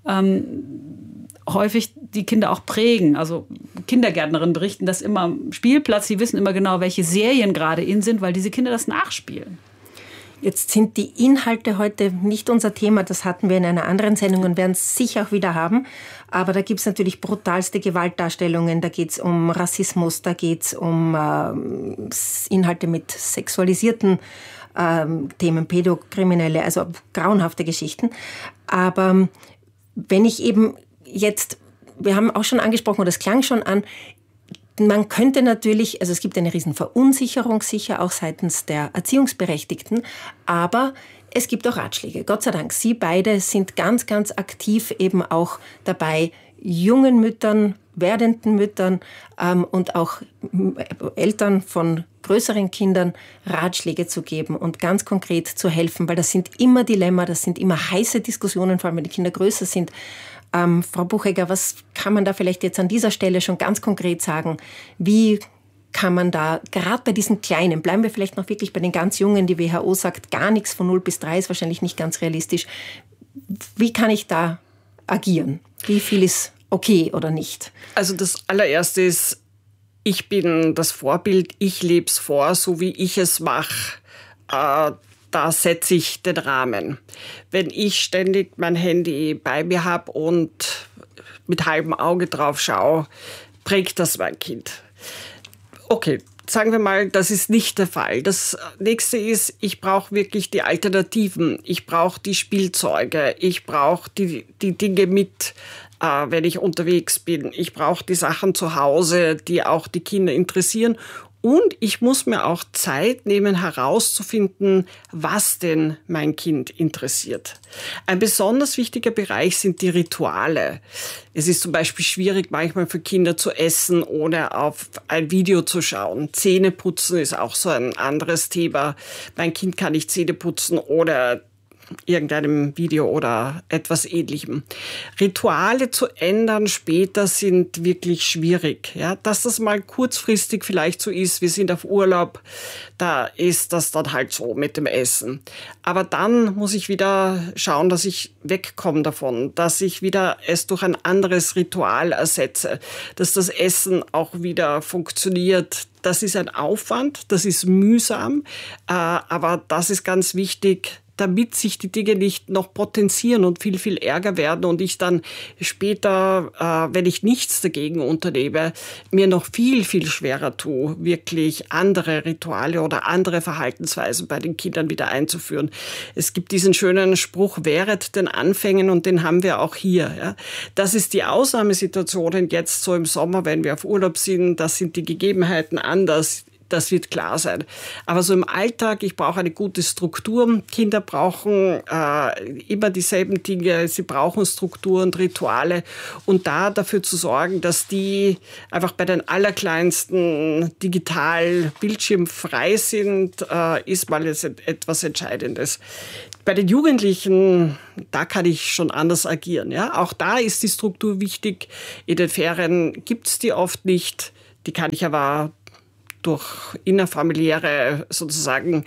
häufig die Kinder auch prägen. Also Kindergärtnerinnen berichten das immer am Spielplatz. Sie wissen immer genau, welche Serien gerade in sind, weil diese Kinder das nachspielen. Jetzt sind die Inhalte heute nicht unser Thema, das hatten wir in einer anderen Sendung und werden es sicher auch wieder haben. Aber da gibt es natürlich brutalste Gewaltdarstellungen, da geht es um Rassismus, da geht es um Inhalte mit sexualisierten Themen, Pädokriminelle, also grauenhafte Geschichten. Aber wenn ich eben jetzt, wir haben auch schon angesprochen, oder es klang schon an, man könnte natürlich, also es gibt eine riesen Verunsicherung sicher auch seitens der Erziehungsberechtigten, aber es gibt auch Ratschläge. Gott sei Dank, Sie beide sind ganz, ganz aktiv eben auch dabei, jungen Müttern, werdenden Müttern und auch Eltern von größeren Kindern Ratschläge zu geben und ganz konkret zu helfen, weil das sind immer Dilemma, das sind immer heiße Diskussionen, vor allem wenn die Kinder größer sind. Frau Buchegger, was kann man da vielleicht jetzt an dieser Stelle schon ganz konkret sagen? Wie kann man da, gerade bei diesen Kleinen, bleiben wir vielleicht noch wirklich bei den ganz Jungen, die WHO sagt, gar nichts von 0 bis 3 ist wahrscheinlich nicht ganz realistisch. Wie kann ich da agieren? Wie viel ist okay oder nicht? Also das allererste ist, ich bin das Vorbild, ich lebe es vor, so wie ich es mache. Da setze ich den Rahmen. Wenn ich ständig mein Handy bei mir habe und mit halbem Auge drauf schaue, prägt das mein Kind. Okay, sagen wir mal, das ist nicht der Fall. Das nächste ist, ich brauche wirklich die Alternativen. Ich brauche die Spielzeuge. Ich brauche die Dinge mit, wenn ich unterwegs bin. Ich brauche die Sachen zu Hause, die auch die Kinder interessieren. Und ich muss mir auch Zeit nehmen, herauszufinden, was denn mein Kind interessiert. Ein besonders wichtiger Bereich sind die Rituale. Es ist zum Beispiel schwierig, manchmal für Kinder zu essen, ohne auf ein Video zu schauen. Zähneputzen ist auch so ein anderes Thema. Mein Kind kann nicht Zähne putzen oder irgendeinem Video oder etwas Ähnlichem. Rituale zu ändern später sind wirklich schwierig. Ja, dass das mal kurzfristig vielleicht so ist, wir sind auf Urlaub, da ist das dann halt so mit dem Essen. Aber dann muss ich wieder schauen, dass ich wegkomme davon, dass ich wieder es durch ein anderes Ritual ersetze, dass das Essen auch wieder funktioniert. Das ist ein Aufwand, das ist mühsam, aber das ist ganz wichtig, damit sich die Dinge nicht noch potenzieren und viel, viel ärger werden und ich dann später, wenn ich nichts dagegen unternehme, mir noch viel, viel schwerer tue, wirklich andere Rituale oder andere Verhaltensweisen bei den Kindern wieder einzuführen. Es gibt diesen schönen Spruch, wehret den Anfängen, und den haben wir auch hier. Ja. Das ist die Ausnahmesituation jetzt so im Sommer, wenn wir auf Urlaub sind, das sind die Gegebenheiten anders. Das wird klar sein. Aber so im Alltag, ich brauche eine gute Struktur. Kinder brauchen immer dieselben Dinge. Sie brauchen Struktur und Rituale. Und da dafür zu sorgen, dass die einfach bei den Allerkleinsten digital bildschirmfrei sind, ist mal etwas Entscheidendes. Bei den Jugendlichen, da kann ich schon anders agieren. Ja? Auch da ist die Struktur wichtig. In den Ferien gibt es die oft nicht. Die kann ich aber durch innerfamiliäre sozusagen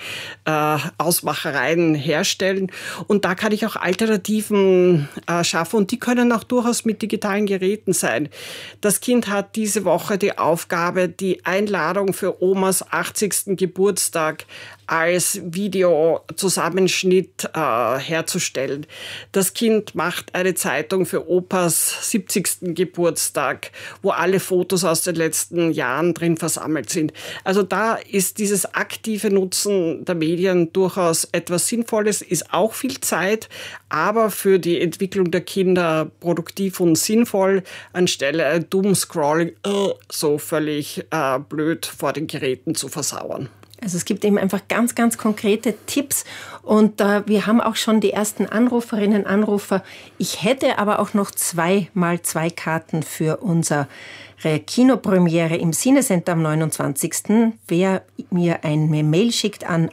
Ausmachereien herstellen. Und da kann ich auch Alternativen schaffen. Und die können auch durchaus mit digitalen Geräten sein. Das Kind hat diese Woche die Aufgabe, die Einladung für Omas 80. Geburtstag als Videozusammenschnitt herzustellen. Das Kind macht eine Zeitung für Opas 70. Geburtstag, wo alle Fotos aus den letzten Jahren drin versammelt sind. Also da ist dieses aktive Nutzen der Medien durchaus etwas Sinnvolles, ist auch viel Zeit, aber für die Entwicklung der Kinder produktiv und sinnvoll, anstelle Doomscrolling so völlig blöd vor den Geräten zu versauern. Also es gibt eben einfach ganz, ganz konkrete Tipps und wir haben auch schon die ersten Anruferinnen, Anrufer. Ich hätte aber auch noch 2x2 Karten für unsere Kinopremiere im Cinecenter am 29. Wer mir eine Mail schickt an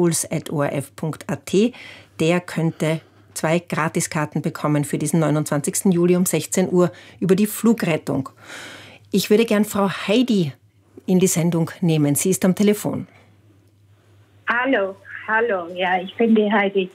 ampuls@orf.at, der könnte 2 Gratiskarten bekommen für diesen 29. Juli um 16 Uhr über die Flugrettung. Ich würde gern Frau Heidi in die Sendung nehmen. Sie ist am Telefon. Hallo, ja, ich bin die Heidi.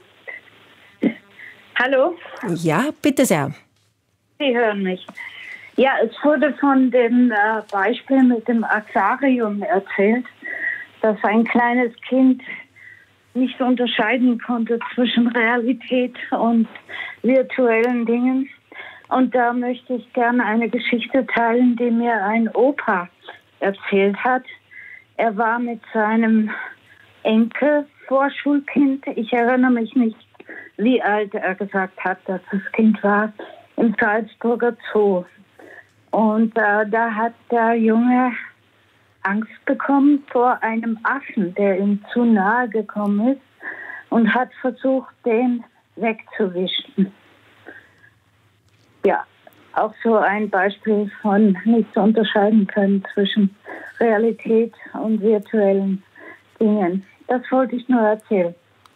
Hallo? Ja, bitte sehr. Sie hören mich. Ja, es wurde von dem Beispiel mit dem Aquarium erzählt, dass ein kleines Kind nicht unterscheiden konnte zwischen Realität und virtuellen Dingen. Und da möchte ich gerne eine Geschichte teilen, die mir ein Opa erzählt hat. Er war mit seinem Enkel, Vorschulkind, ich erinnere mich nicht, wie alt er gesagt hat, dass das Kind war, im Salzburger Zoo. Und da hat der Junge Angst bekommen vor einem Affen, der ihm zu nahe gekommen ist und hat versucht, den wegzuwischen. Ja, auch so ein Beispiel von nicht zu unterscheiden können zwischen Realität und virtuellen Dingen. Das wollte ich nur erzählen.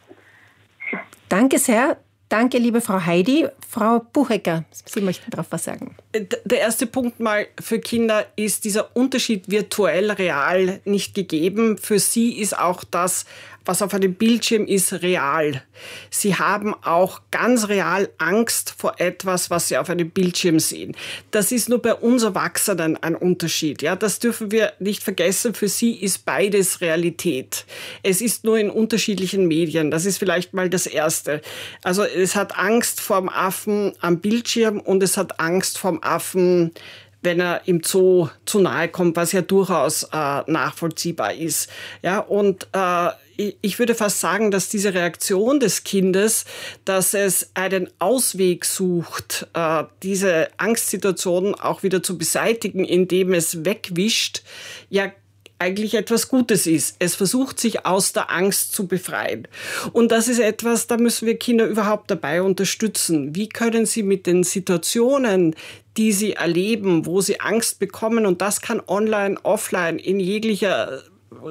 Danke sehr. Danke, liebe Frau Heidi. Frau Buchecker, Sie möchten darauf was sagen. Der erste Punkt mal für Kinder ist dieser Unterschied virtuell, real nicht gegeben. Für sie ist auch das, was auf einem Bildschirm ist, real. Sie haben auch ganz real Angst vor etwas, was sie auf einem Bildschirm sehen. Das ist nur bei uns Erwachsenen ein Unterschied. Ja, das dürfen wir nicht vergessen. Für sie ist beides Realität. Es ist nur in unterschiedlichen Medien. Das ist vielleicht mal das Erste. Also es hat Angst vorm Affen am Bildschirm und es hat Angst vorm Affen, wenn er im Zoo zu nahe kommt, was ja durchaus nachvollziehbar ist. Ja, und ich würde fast sagen, dass diese Reaktion des Kindes, dass es einen Ausweg sucht, diese Angstsituation auch wieder zu beseitigen, indem es wegwischt, ja eigentlich etwas Gutes ist. Es versucht, sich aus der Angst zu befreien. Und das ist etwas, da müssen wir Kinder überhaupt dabei unterstützen. Wie können sie mit den Situationen, die sie erleben, wo sie Angst bekommen, und das kann online, offline, in jeglicher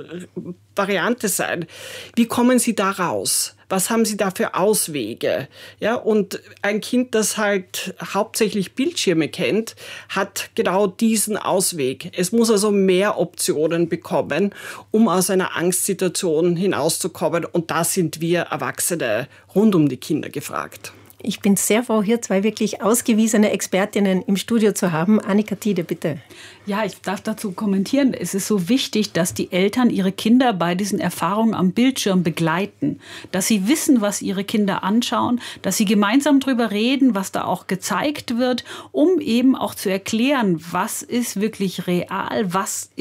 Variante sein. Wie kommen Sie da raus? Was haben Sie da für Auswege? Ja, und ein Kind, das halt hauptsächlich Bildschirme kennt, hat genau diesen Ausweg. Es muss also mehr Optionen bekommen, um aus einer Angstsituation hinauszukommen. Und da sind wir Erwachsene rund um die Kinder gefragt. Ich bin sehr froh, hier zwei wirklich ausgewiesene Expertinnen im Studio zu haben. Annika Tiede, bitte. Ja, ich darf dazu kommentieren. Es ist so wichtig, dass die Eltern ihre Kinder bei diesen Erfahrungen am Bildschirm begleiten. Dass sie wissen, was ihre Kinder anschauen, dass sie gemeinsam darüber reden, was da auch gezeigt wird, um eben auch zu erklären, was ist wirklich real, was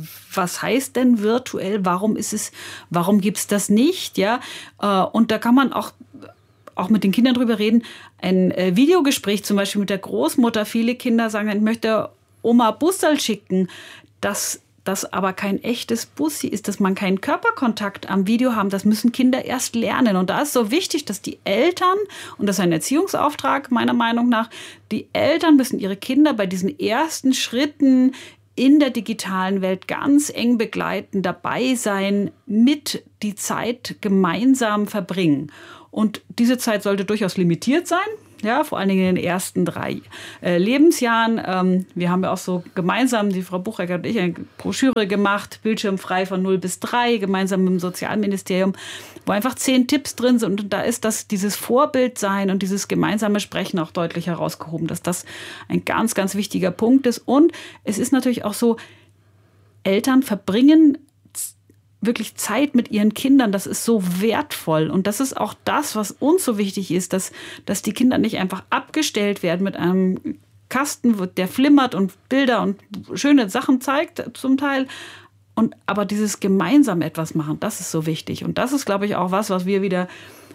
heißt denn virtuell, warum gibt es das nicht, ja? Und da kann man auch mit den Kindern drüber reden. Ein Videogespräch zum Beispiel mit der Großmutter. Viele Kinder sagen, ich möchte Oma Bussal schicken. Dass das aber kein echtes Bussi ist, dass man keinen Körperkontakt am Video haben. Das müssen Kinder erst lernen. Und da ist so wichtig, dass die Eltern, und das ist ein Erziehungsauftrag meiner Meinung nach, die Eltern müssen ihre Kinder bei diesen ersten Schritten in der digitalen Welt ganz eng begleiten, dabei sein, mit die Zeit gemeinsam verbringen. Und diese Zeit sollte durchaus limitiert sein, ja, vor allen Dingen in den ersten 3 Lebensjahren. Wir haben ja auch so gemeinsam, die Frau Buchecker und ich, eine Broschüre gemacht, bildschirmfrei von 0 bis 3, gemeinsam mit dem Sozialministerium, wo einfach 10 Tipps drin sind. Und da ist dieses Vorbildsein und dieses gemeinsame Sprechen auch deutlich herausgehoben, dass das ein ganz, ganz wichtiger Punkt ist. Und es ist natürlich auch so, Eltern verbringen wirklich Zeit mit ihren Kindern, das ist so wertvoll. Und das ist auch das, was uns so wichtig ist, dass die Kinder nicht einfach abgestellt werden mit einem Kasten, der flimmert und Bilder und schöne Sachen zeigt zum Teil. Aber dieses gemeinsam etwas machen, das ist so wichtig. Und das ist, glaube ich, auch was wir wieder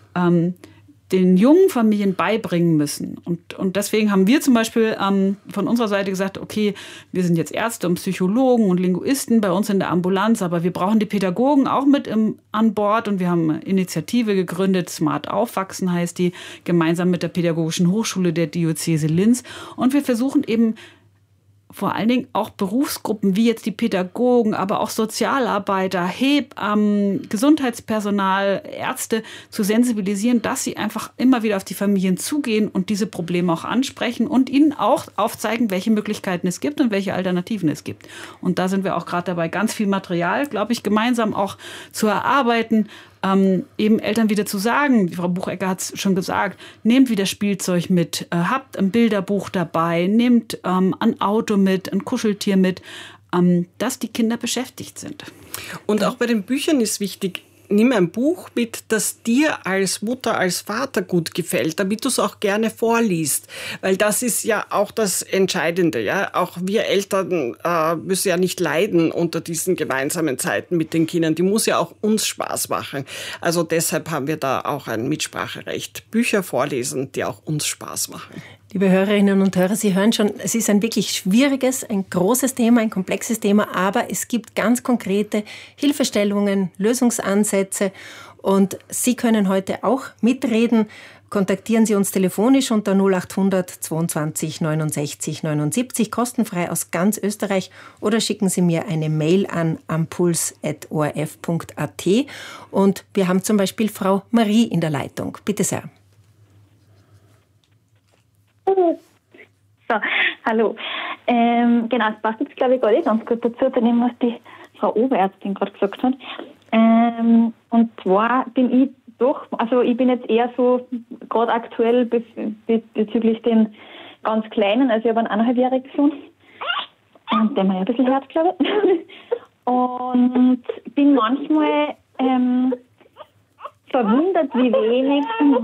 den jungen Familien beibringen müssen. Und deswegen haben wir zum Beispiel von unserer Seite gesagt, okay, wir sind jetzt Ärzte und Psychologen und Linguisten bei uns in der Ambulanz, aber wir brauchen die Pädagogen auch mit an Bord, und wir haben eine Initiative gegründet, Smart Aufwachsen heißt die, gemeinsam mit der Pädagogischen Hochschule der Diözese Linz. Und wir versuchen eben vor allen Dingen auch Berufsgruppen wie jetzt die Pädagogen, aber auch Sozialarbeiter, Hebammen, Gesundheitspersonal, Ärzte zu sensibilisieren, dass sie einfach immer wieder auf die Familien zugehen und diese Probleme auch ansprechen und ihnen auch aufzeigen, welche Möglichkeiten es gibt und welche Alternativen es gibt. Und da sind wir auch gerade dabei, ganz viel Material, glaube ich, gemeinsam auch zu erarbeiten, eben Eltern wieder zu sagen, die Frau Buchecker hat es schon gesagt, nehmt wieder Spielzeug mit, habt ein Bilderbuch dabei, nehmt ein Auto mit, ein Kuscheltier mit, dass die Kinder beschäftigt sind. Und auch bei den Büchern ist wichtig, nimm ein Buch mit, das dir als Mutter, als Vater gut gefällt, damit du es auch gerne vorliest. Weil das ist ja auch das Entscheidende. Ja? Auch wir Eltern müssen ja nicht leiden unter diesen gemeinsamen Zeiten mit den Kindern. Die muss ja auch uns Spaß machen. Also deshalb haben wir da auch ein Mitspracherecht. Bücher vorlesen, die auch uns Spaß machen. Liebe Hörerinnen und Hörer, Sie hören schon, es ist ein wirklich schwieriges, ein großes Thema, ein komplexes Thema, aber es gibt ganz konkrete Hilfestellungen, Lösungsansätze und Sie können heute auch mitreden. Kontaktieren Sie uns telefonisch unter 0800 22 69 79, kostenfrei aus ganz Österreich, oder schicken Sie mir eine Mail an ampuls@orf.at. Und wir haben zum Beispiel Frau Marie in der Leitung. Bitte sehr. So, hallo. Genau, es passt jetzt, glaube ich, gerade ganz gut dazu, zu dem, was die Frau Oberärztin gerade gesagt hat. Und zwar bin ich ich bin jetzt eher so gerade aktuell bezüglich den ganz Kleinen, also ich habe einen 1,5-jährigen Sohn, und der mir ein bisschen hört, glaube ich. Und bin manchmal verwundert, wie wenig...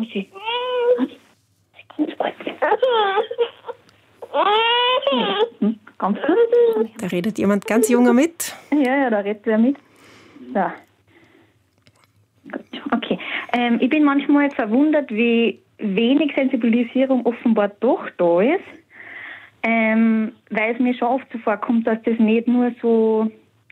Ganz kurz. Da redet jemand ganz Junger mit. Ja, da redet wer mit. So. Okay. Ich bin manchmal verwundert, wie wenig Sensibilisierung offenbar doch da ist, weil es mir schon oft so vorkommt, dass das nicht nur so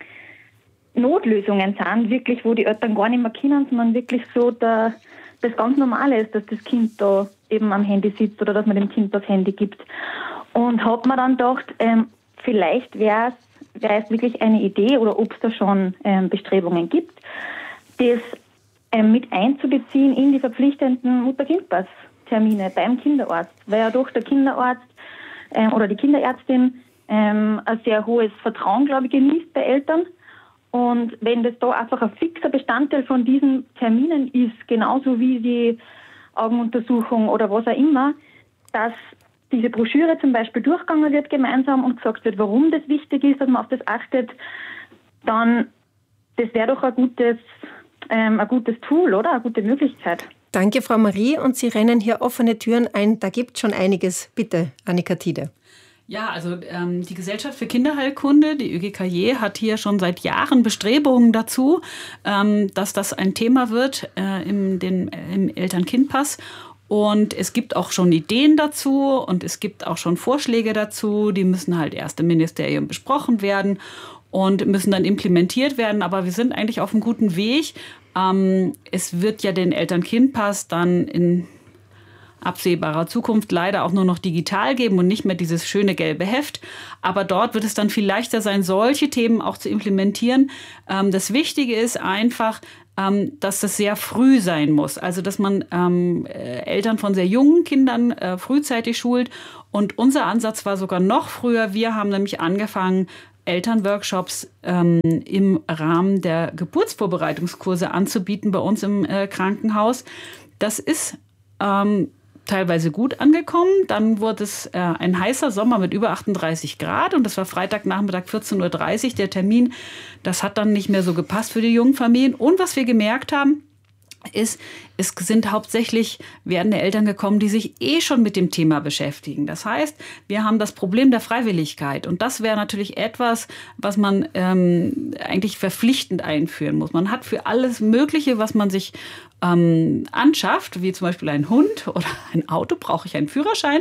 Notlösungen sind, wirklich, wo die Eltern gar nicht mehr können, sondern wirklich so das ganz Normale ist, dass das Kind da eben am Handy sitzt oder dass man dem Kind das Handy gibt. Und habe mir dann gedacht, vielleicht wäre es wirklich eine Idee, oder ob es da schon Bestrebungen gibt, das mit einzubeziehen in die verpflichtenden Mutter-Kind-Pass-Termine beim Kinderarzt, weil ja doch der Kinderarzt oder die Kinderärztin ein sehr hohes Vertrauen, glaube ich, genießt bei Eltern. Und wenn das da einfach ein fixer Bestandteil von diesen Terminen ist, genauso wie die Augenuntersuchung oder was auch immer, dass diese Broschüre zum Beispiel durchgegangen wird gemeinsam und gesagt wird, warum das wichtig ist, dass man auf das achtet, dann das wäre doch ein gutes Tool, oder? Eine gute Möglichkeit. Danke, Frau Marie. Und Sie rennen hier offene Türen ein. Da gibt es schon einiges. Bitte, Annika Tiede. Ja, also die Gesellschaft für Kinderheilkunde, die ÖGKJ, hat hier schon seit Jahren Bestrebungen dazu, dass das ein Thema wird im Eltern-Kind-Pass. Und es gibt auch schon Ideen dazu und es gibt auch schon Vorschläge dazu. Die müssen halt erst im Ministerium besprochen werden und müssen dann implementiert werden. Aber wir sind eigentlich auf einem guten Weg. Es wird ja den Eltern-Kind-Pass dann in absehbarer Zukunft leider auch nur noch digital geben und nicht mehr dieses schöne gelbe Heft. Aber dort wird es dann viel leichter sein, solche Themen auch zu implementieren. Das Wichtige ist einfach, dass das sehr früh sein muss. Also dass man Eltern von sehr jungen Kindern frühzeitig schult. Und unser Ansatz war sogar noch früher. Wir haben nämlich angefangen, Elternworkshops im Rahmen der Geburtsvorbereitungskurse anzubieten bei uns im Krankenhaus. Das ist teilweise gut angekommen. Dann wurde es ein heißer Sommer mit über 38 Grad und das war Freitagnachmittag 14.30 Uhr der Termin. Das hat dann nicht mehr so gepasst für die jungen Familien. Und was wir gemerkt haben, ist, es sind hauptsächlich werdende Eltern gekommen, die sich schon mit dem Thema beschäftigen. Das heißt, wir haben das Problem der Freiwilligkeit. Und das wäre natürlich etwas, was man eigentlich verpflichtend einführen muss. Man hat für alles Mögliche, was man sich anschafft, wie zum Beispiel ein Hund oder ein Auto, brauche ich einen Führerschein.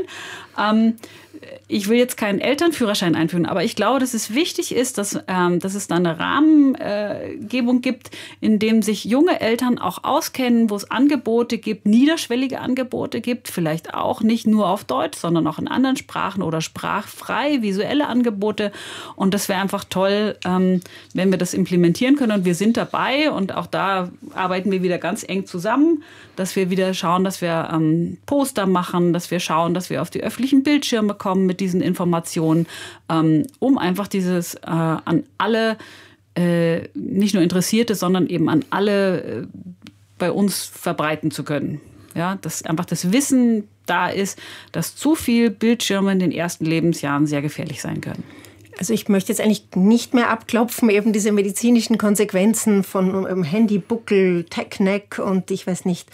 Ich will jetzt keinen Elternführerschein einführen, aber ich glaube, dass es wichtig ist, dass es da eine Rahmengebung gibt, in dem sich junge Eltern auch auskennen, wo es Angebote gibt, niederschwellige Angebote gibt, vielleicht auch nicht nur auf Deutsch, sondern auch in anderen Sprachen oder sprachfrei, visuelle Angebote. Und das wäre einfach toll, wenn wir das implementieren können. Und wir sind dabei und auch da arbeiten wir wieder ganz eng zusammen, dass wir wieder schauen, dass wir Poster machen, dass wir schauen, dass wir auf die öffentlichen Bildschirme kommen mit diesen Informationen, um einfach dieses an alle, nicht nur Interessierte, sondern eben an alle bei uns verbreiten zu können. Ja, dass einfach das Wissen da ist, dass zu viel Bildschirme in den ersten Lebensjahren sehr gefährlich sein können. Also ich möchte jetzt eigentlich nicht mehr abklopfen, eben diese medizinischen Konsequenzen von Handybuckel, Tech-Neck und ich weiß nicht,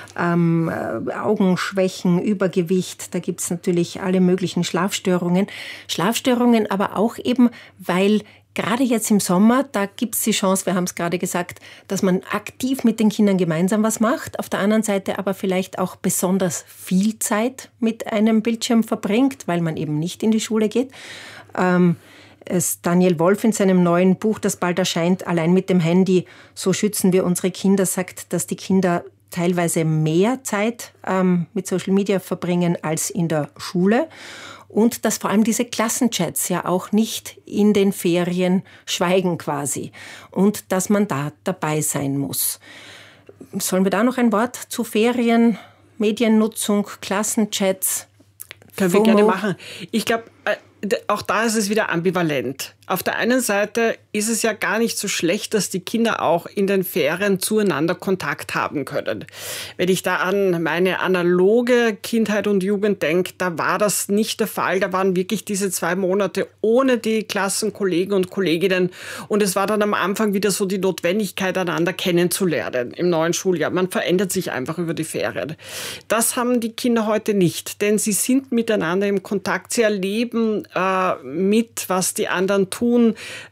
Augenschwächen, Übergewicht. Da gibt es natürlich alle möglichen Schlafstörungen. Schlafstörungen aber auch eben, weil gerade jetzt im Sommer, da gibt es die Chance, wir haben es gerade gesagt, dass man aktiv mit den Kindern gemeinsam was macht. Auf der anderen Seite aber vielleicht auch besonders viel Zeit mit einem Bildschirm verbringt, weil man eben nicht in die Schule geht. Daniel Wolf in seinem neuen Buch, das bald erscheint, Allein mit dem Handy, so schützen wir unsere Kinder, sagt, dass die Kinder teilweise mehr Zeit mit Social Media verbringen als in der Schule. Und dass vor allem diese Klassenchats ja auch nicht in den Ferien schweigen quasi. Und dass man da dabei sein muss. Sollen wir da noch ein Wort zu Ferien, Mediennutzung, Klassenchats? Können wir gerne machen. Ich glaube, auch da ist es wieder ambivalent. Auf der einen Seite ist es ja gar nicht so schlecht, dass die Kinder auch in den Ferien zueinander Kontakt haben können. Wenn ich da an meine analoge Kindheit und Jugend denke, da war das nicht der Fall. Da waren wirklich diese 2 Monate ohne die Klassenkollegen und Kolleginnen. Und es war dann am Anfang wieder so die Notwendigkeit, einander kennenzulernen im neuen Schuljahr. Man verändert sich einfach über die Ferien. Das haben die Kinder heute nicht, denn sie sind miteinander im Kontakt. Sie erleben mit, was die anderen tun.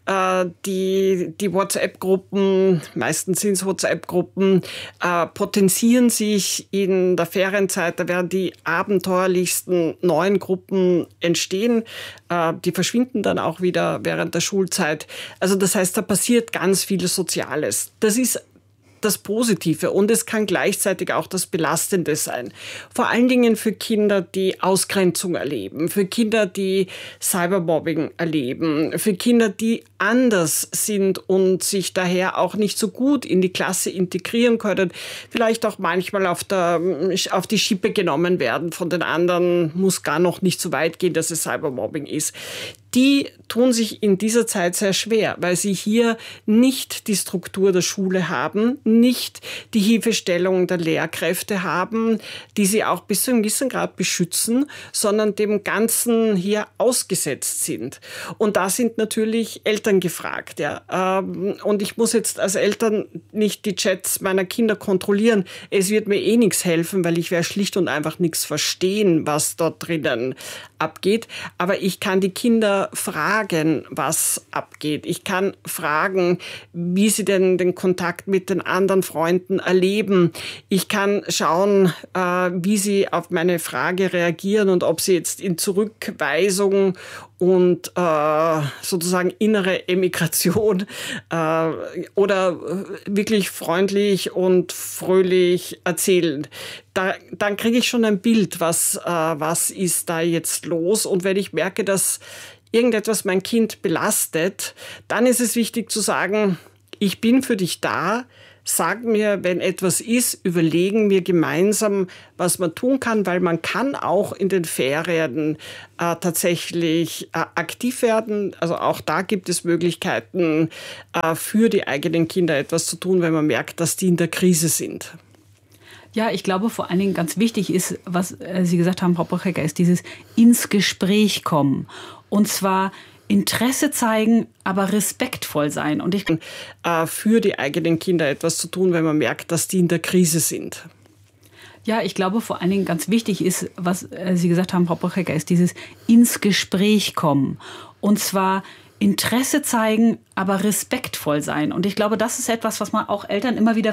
Die WhatsApp-Gruppen, meistens sind es WhatsApp-Gruppen, potenzieren sich in der Ferienzeit. Da werden die abenteuerlichsten neuen Gruppen entstehen. Die verschwinden dann auch wieder während der Schulzeit. Also das heißt, da passiert ganz viel Soziales. Das ist das Positive und es kann gleichzeitig auch das Belastende sein. Vor allen Dingen für Kinder, die Ausgrenzung erleben, für Kinder, die Cybermobbing erleben, für Kinder, die anders sind und sich daher auch nicht so gut in die Klasse integrieren können, vielleicht auch manchmal auf die Schippe genommen werden von den anderen, muss gar noch nicht so weit gehen, dass es Cybermobbing ist. Die tun sich in dieser Zeit sehr schwer, weil sie hier nicht die Struktur der Schule haben, nicht die Hilfestellung der Lehrkräfte haben, die sie auch bis zu einem gewissen Grad beschützen, sondern dem Ganzen hier ausgesetzt sind. Und da sind natürlich Eltern gefragt. Ja. Und ich muss jetzt als Eltern nicht die Chats meiner Kinder kontrollieren. Es wird mir eh nichts helfen, weil ich werde schlicht und einfach nichts verstehen, was dort drinnen abgeht. Aber ich kann die Kinder fragen, was abgeht. Ich kann fragen, wie sie denn den Kontakt mit den anderen Freunden erleben. Ich kann schauen, wie sie auf meine Frage reagieren und ob sie jetzt in Zurückweisung und sozusagen innere Emigration oder wirklich freundlich und fröhlich erzählen. Dann kriege ich schon ein Bild, was ist da jetzt los. Und wenn ich merke, dass irgendetwas mein Kind belastet, dann ist es wichtig zu sagen, ich bin für dich da. Sag mir, wenn etwas ist, überlegen wir gemeinsam, was man tun kann, weil man kann auch in den Ferien tatsächlich aktiv werden. Also auch da gibt es Möglichkeiten, für die eigenen Kinder etwas zu tun, wenn man merkt, dass die in der Krise sind. Ja, ich glaube, vor allen Dingen ganz wichtig ist, was Sie gesagt haben, Frau Brochecker, ist dieses ins Gespräch kommen. Und zwar Interesse zeigen, aber respektvoll sein. Und ich für die eigenen Kinder etwas zu tun, wenn man merkt, dass die in der Krise sind. Ja, ich glaube, vor allen Dingen ganz wichtig ist, was Sie gesagt haben, Frau Brochecker, ist dieses ins Gespräch kommen. Und zwar Interesse zeigen, aber respektvoll sein. Und ich glaube, das ist etwas, was man auch Eltern immer wieder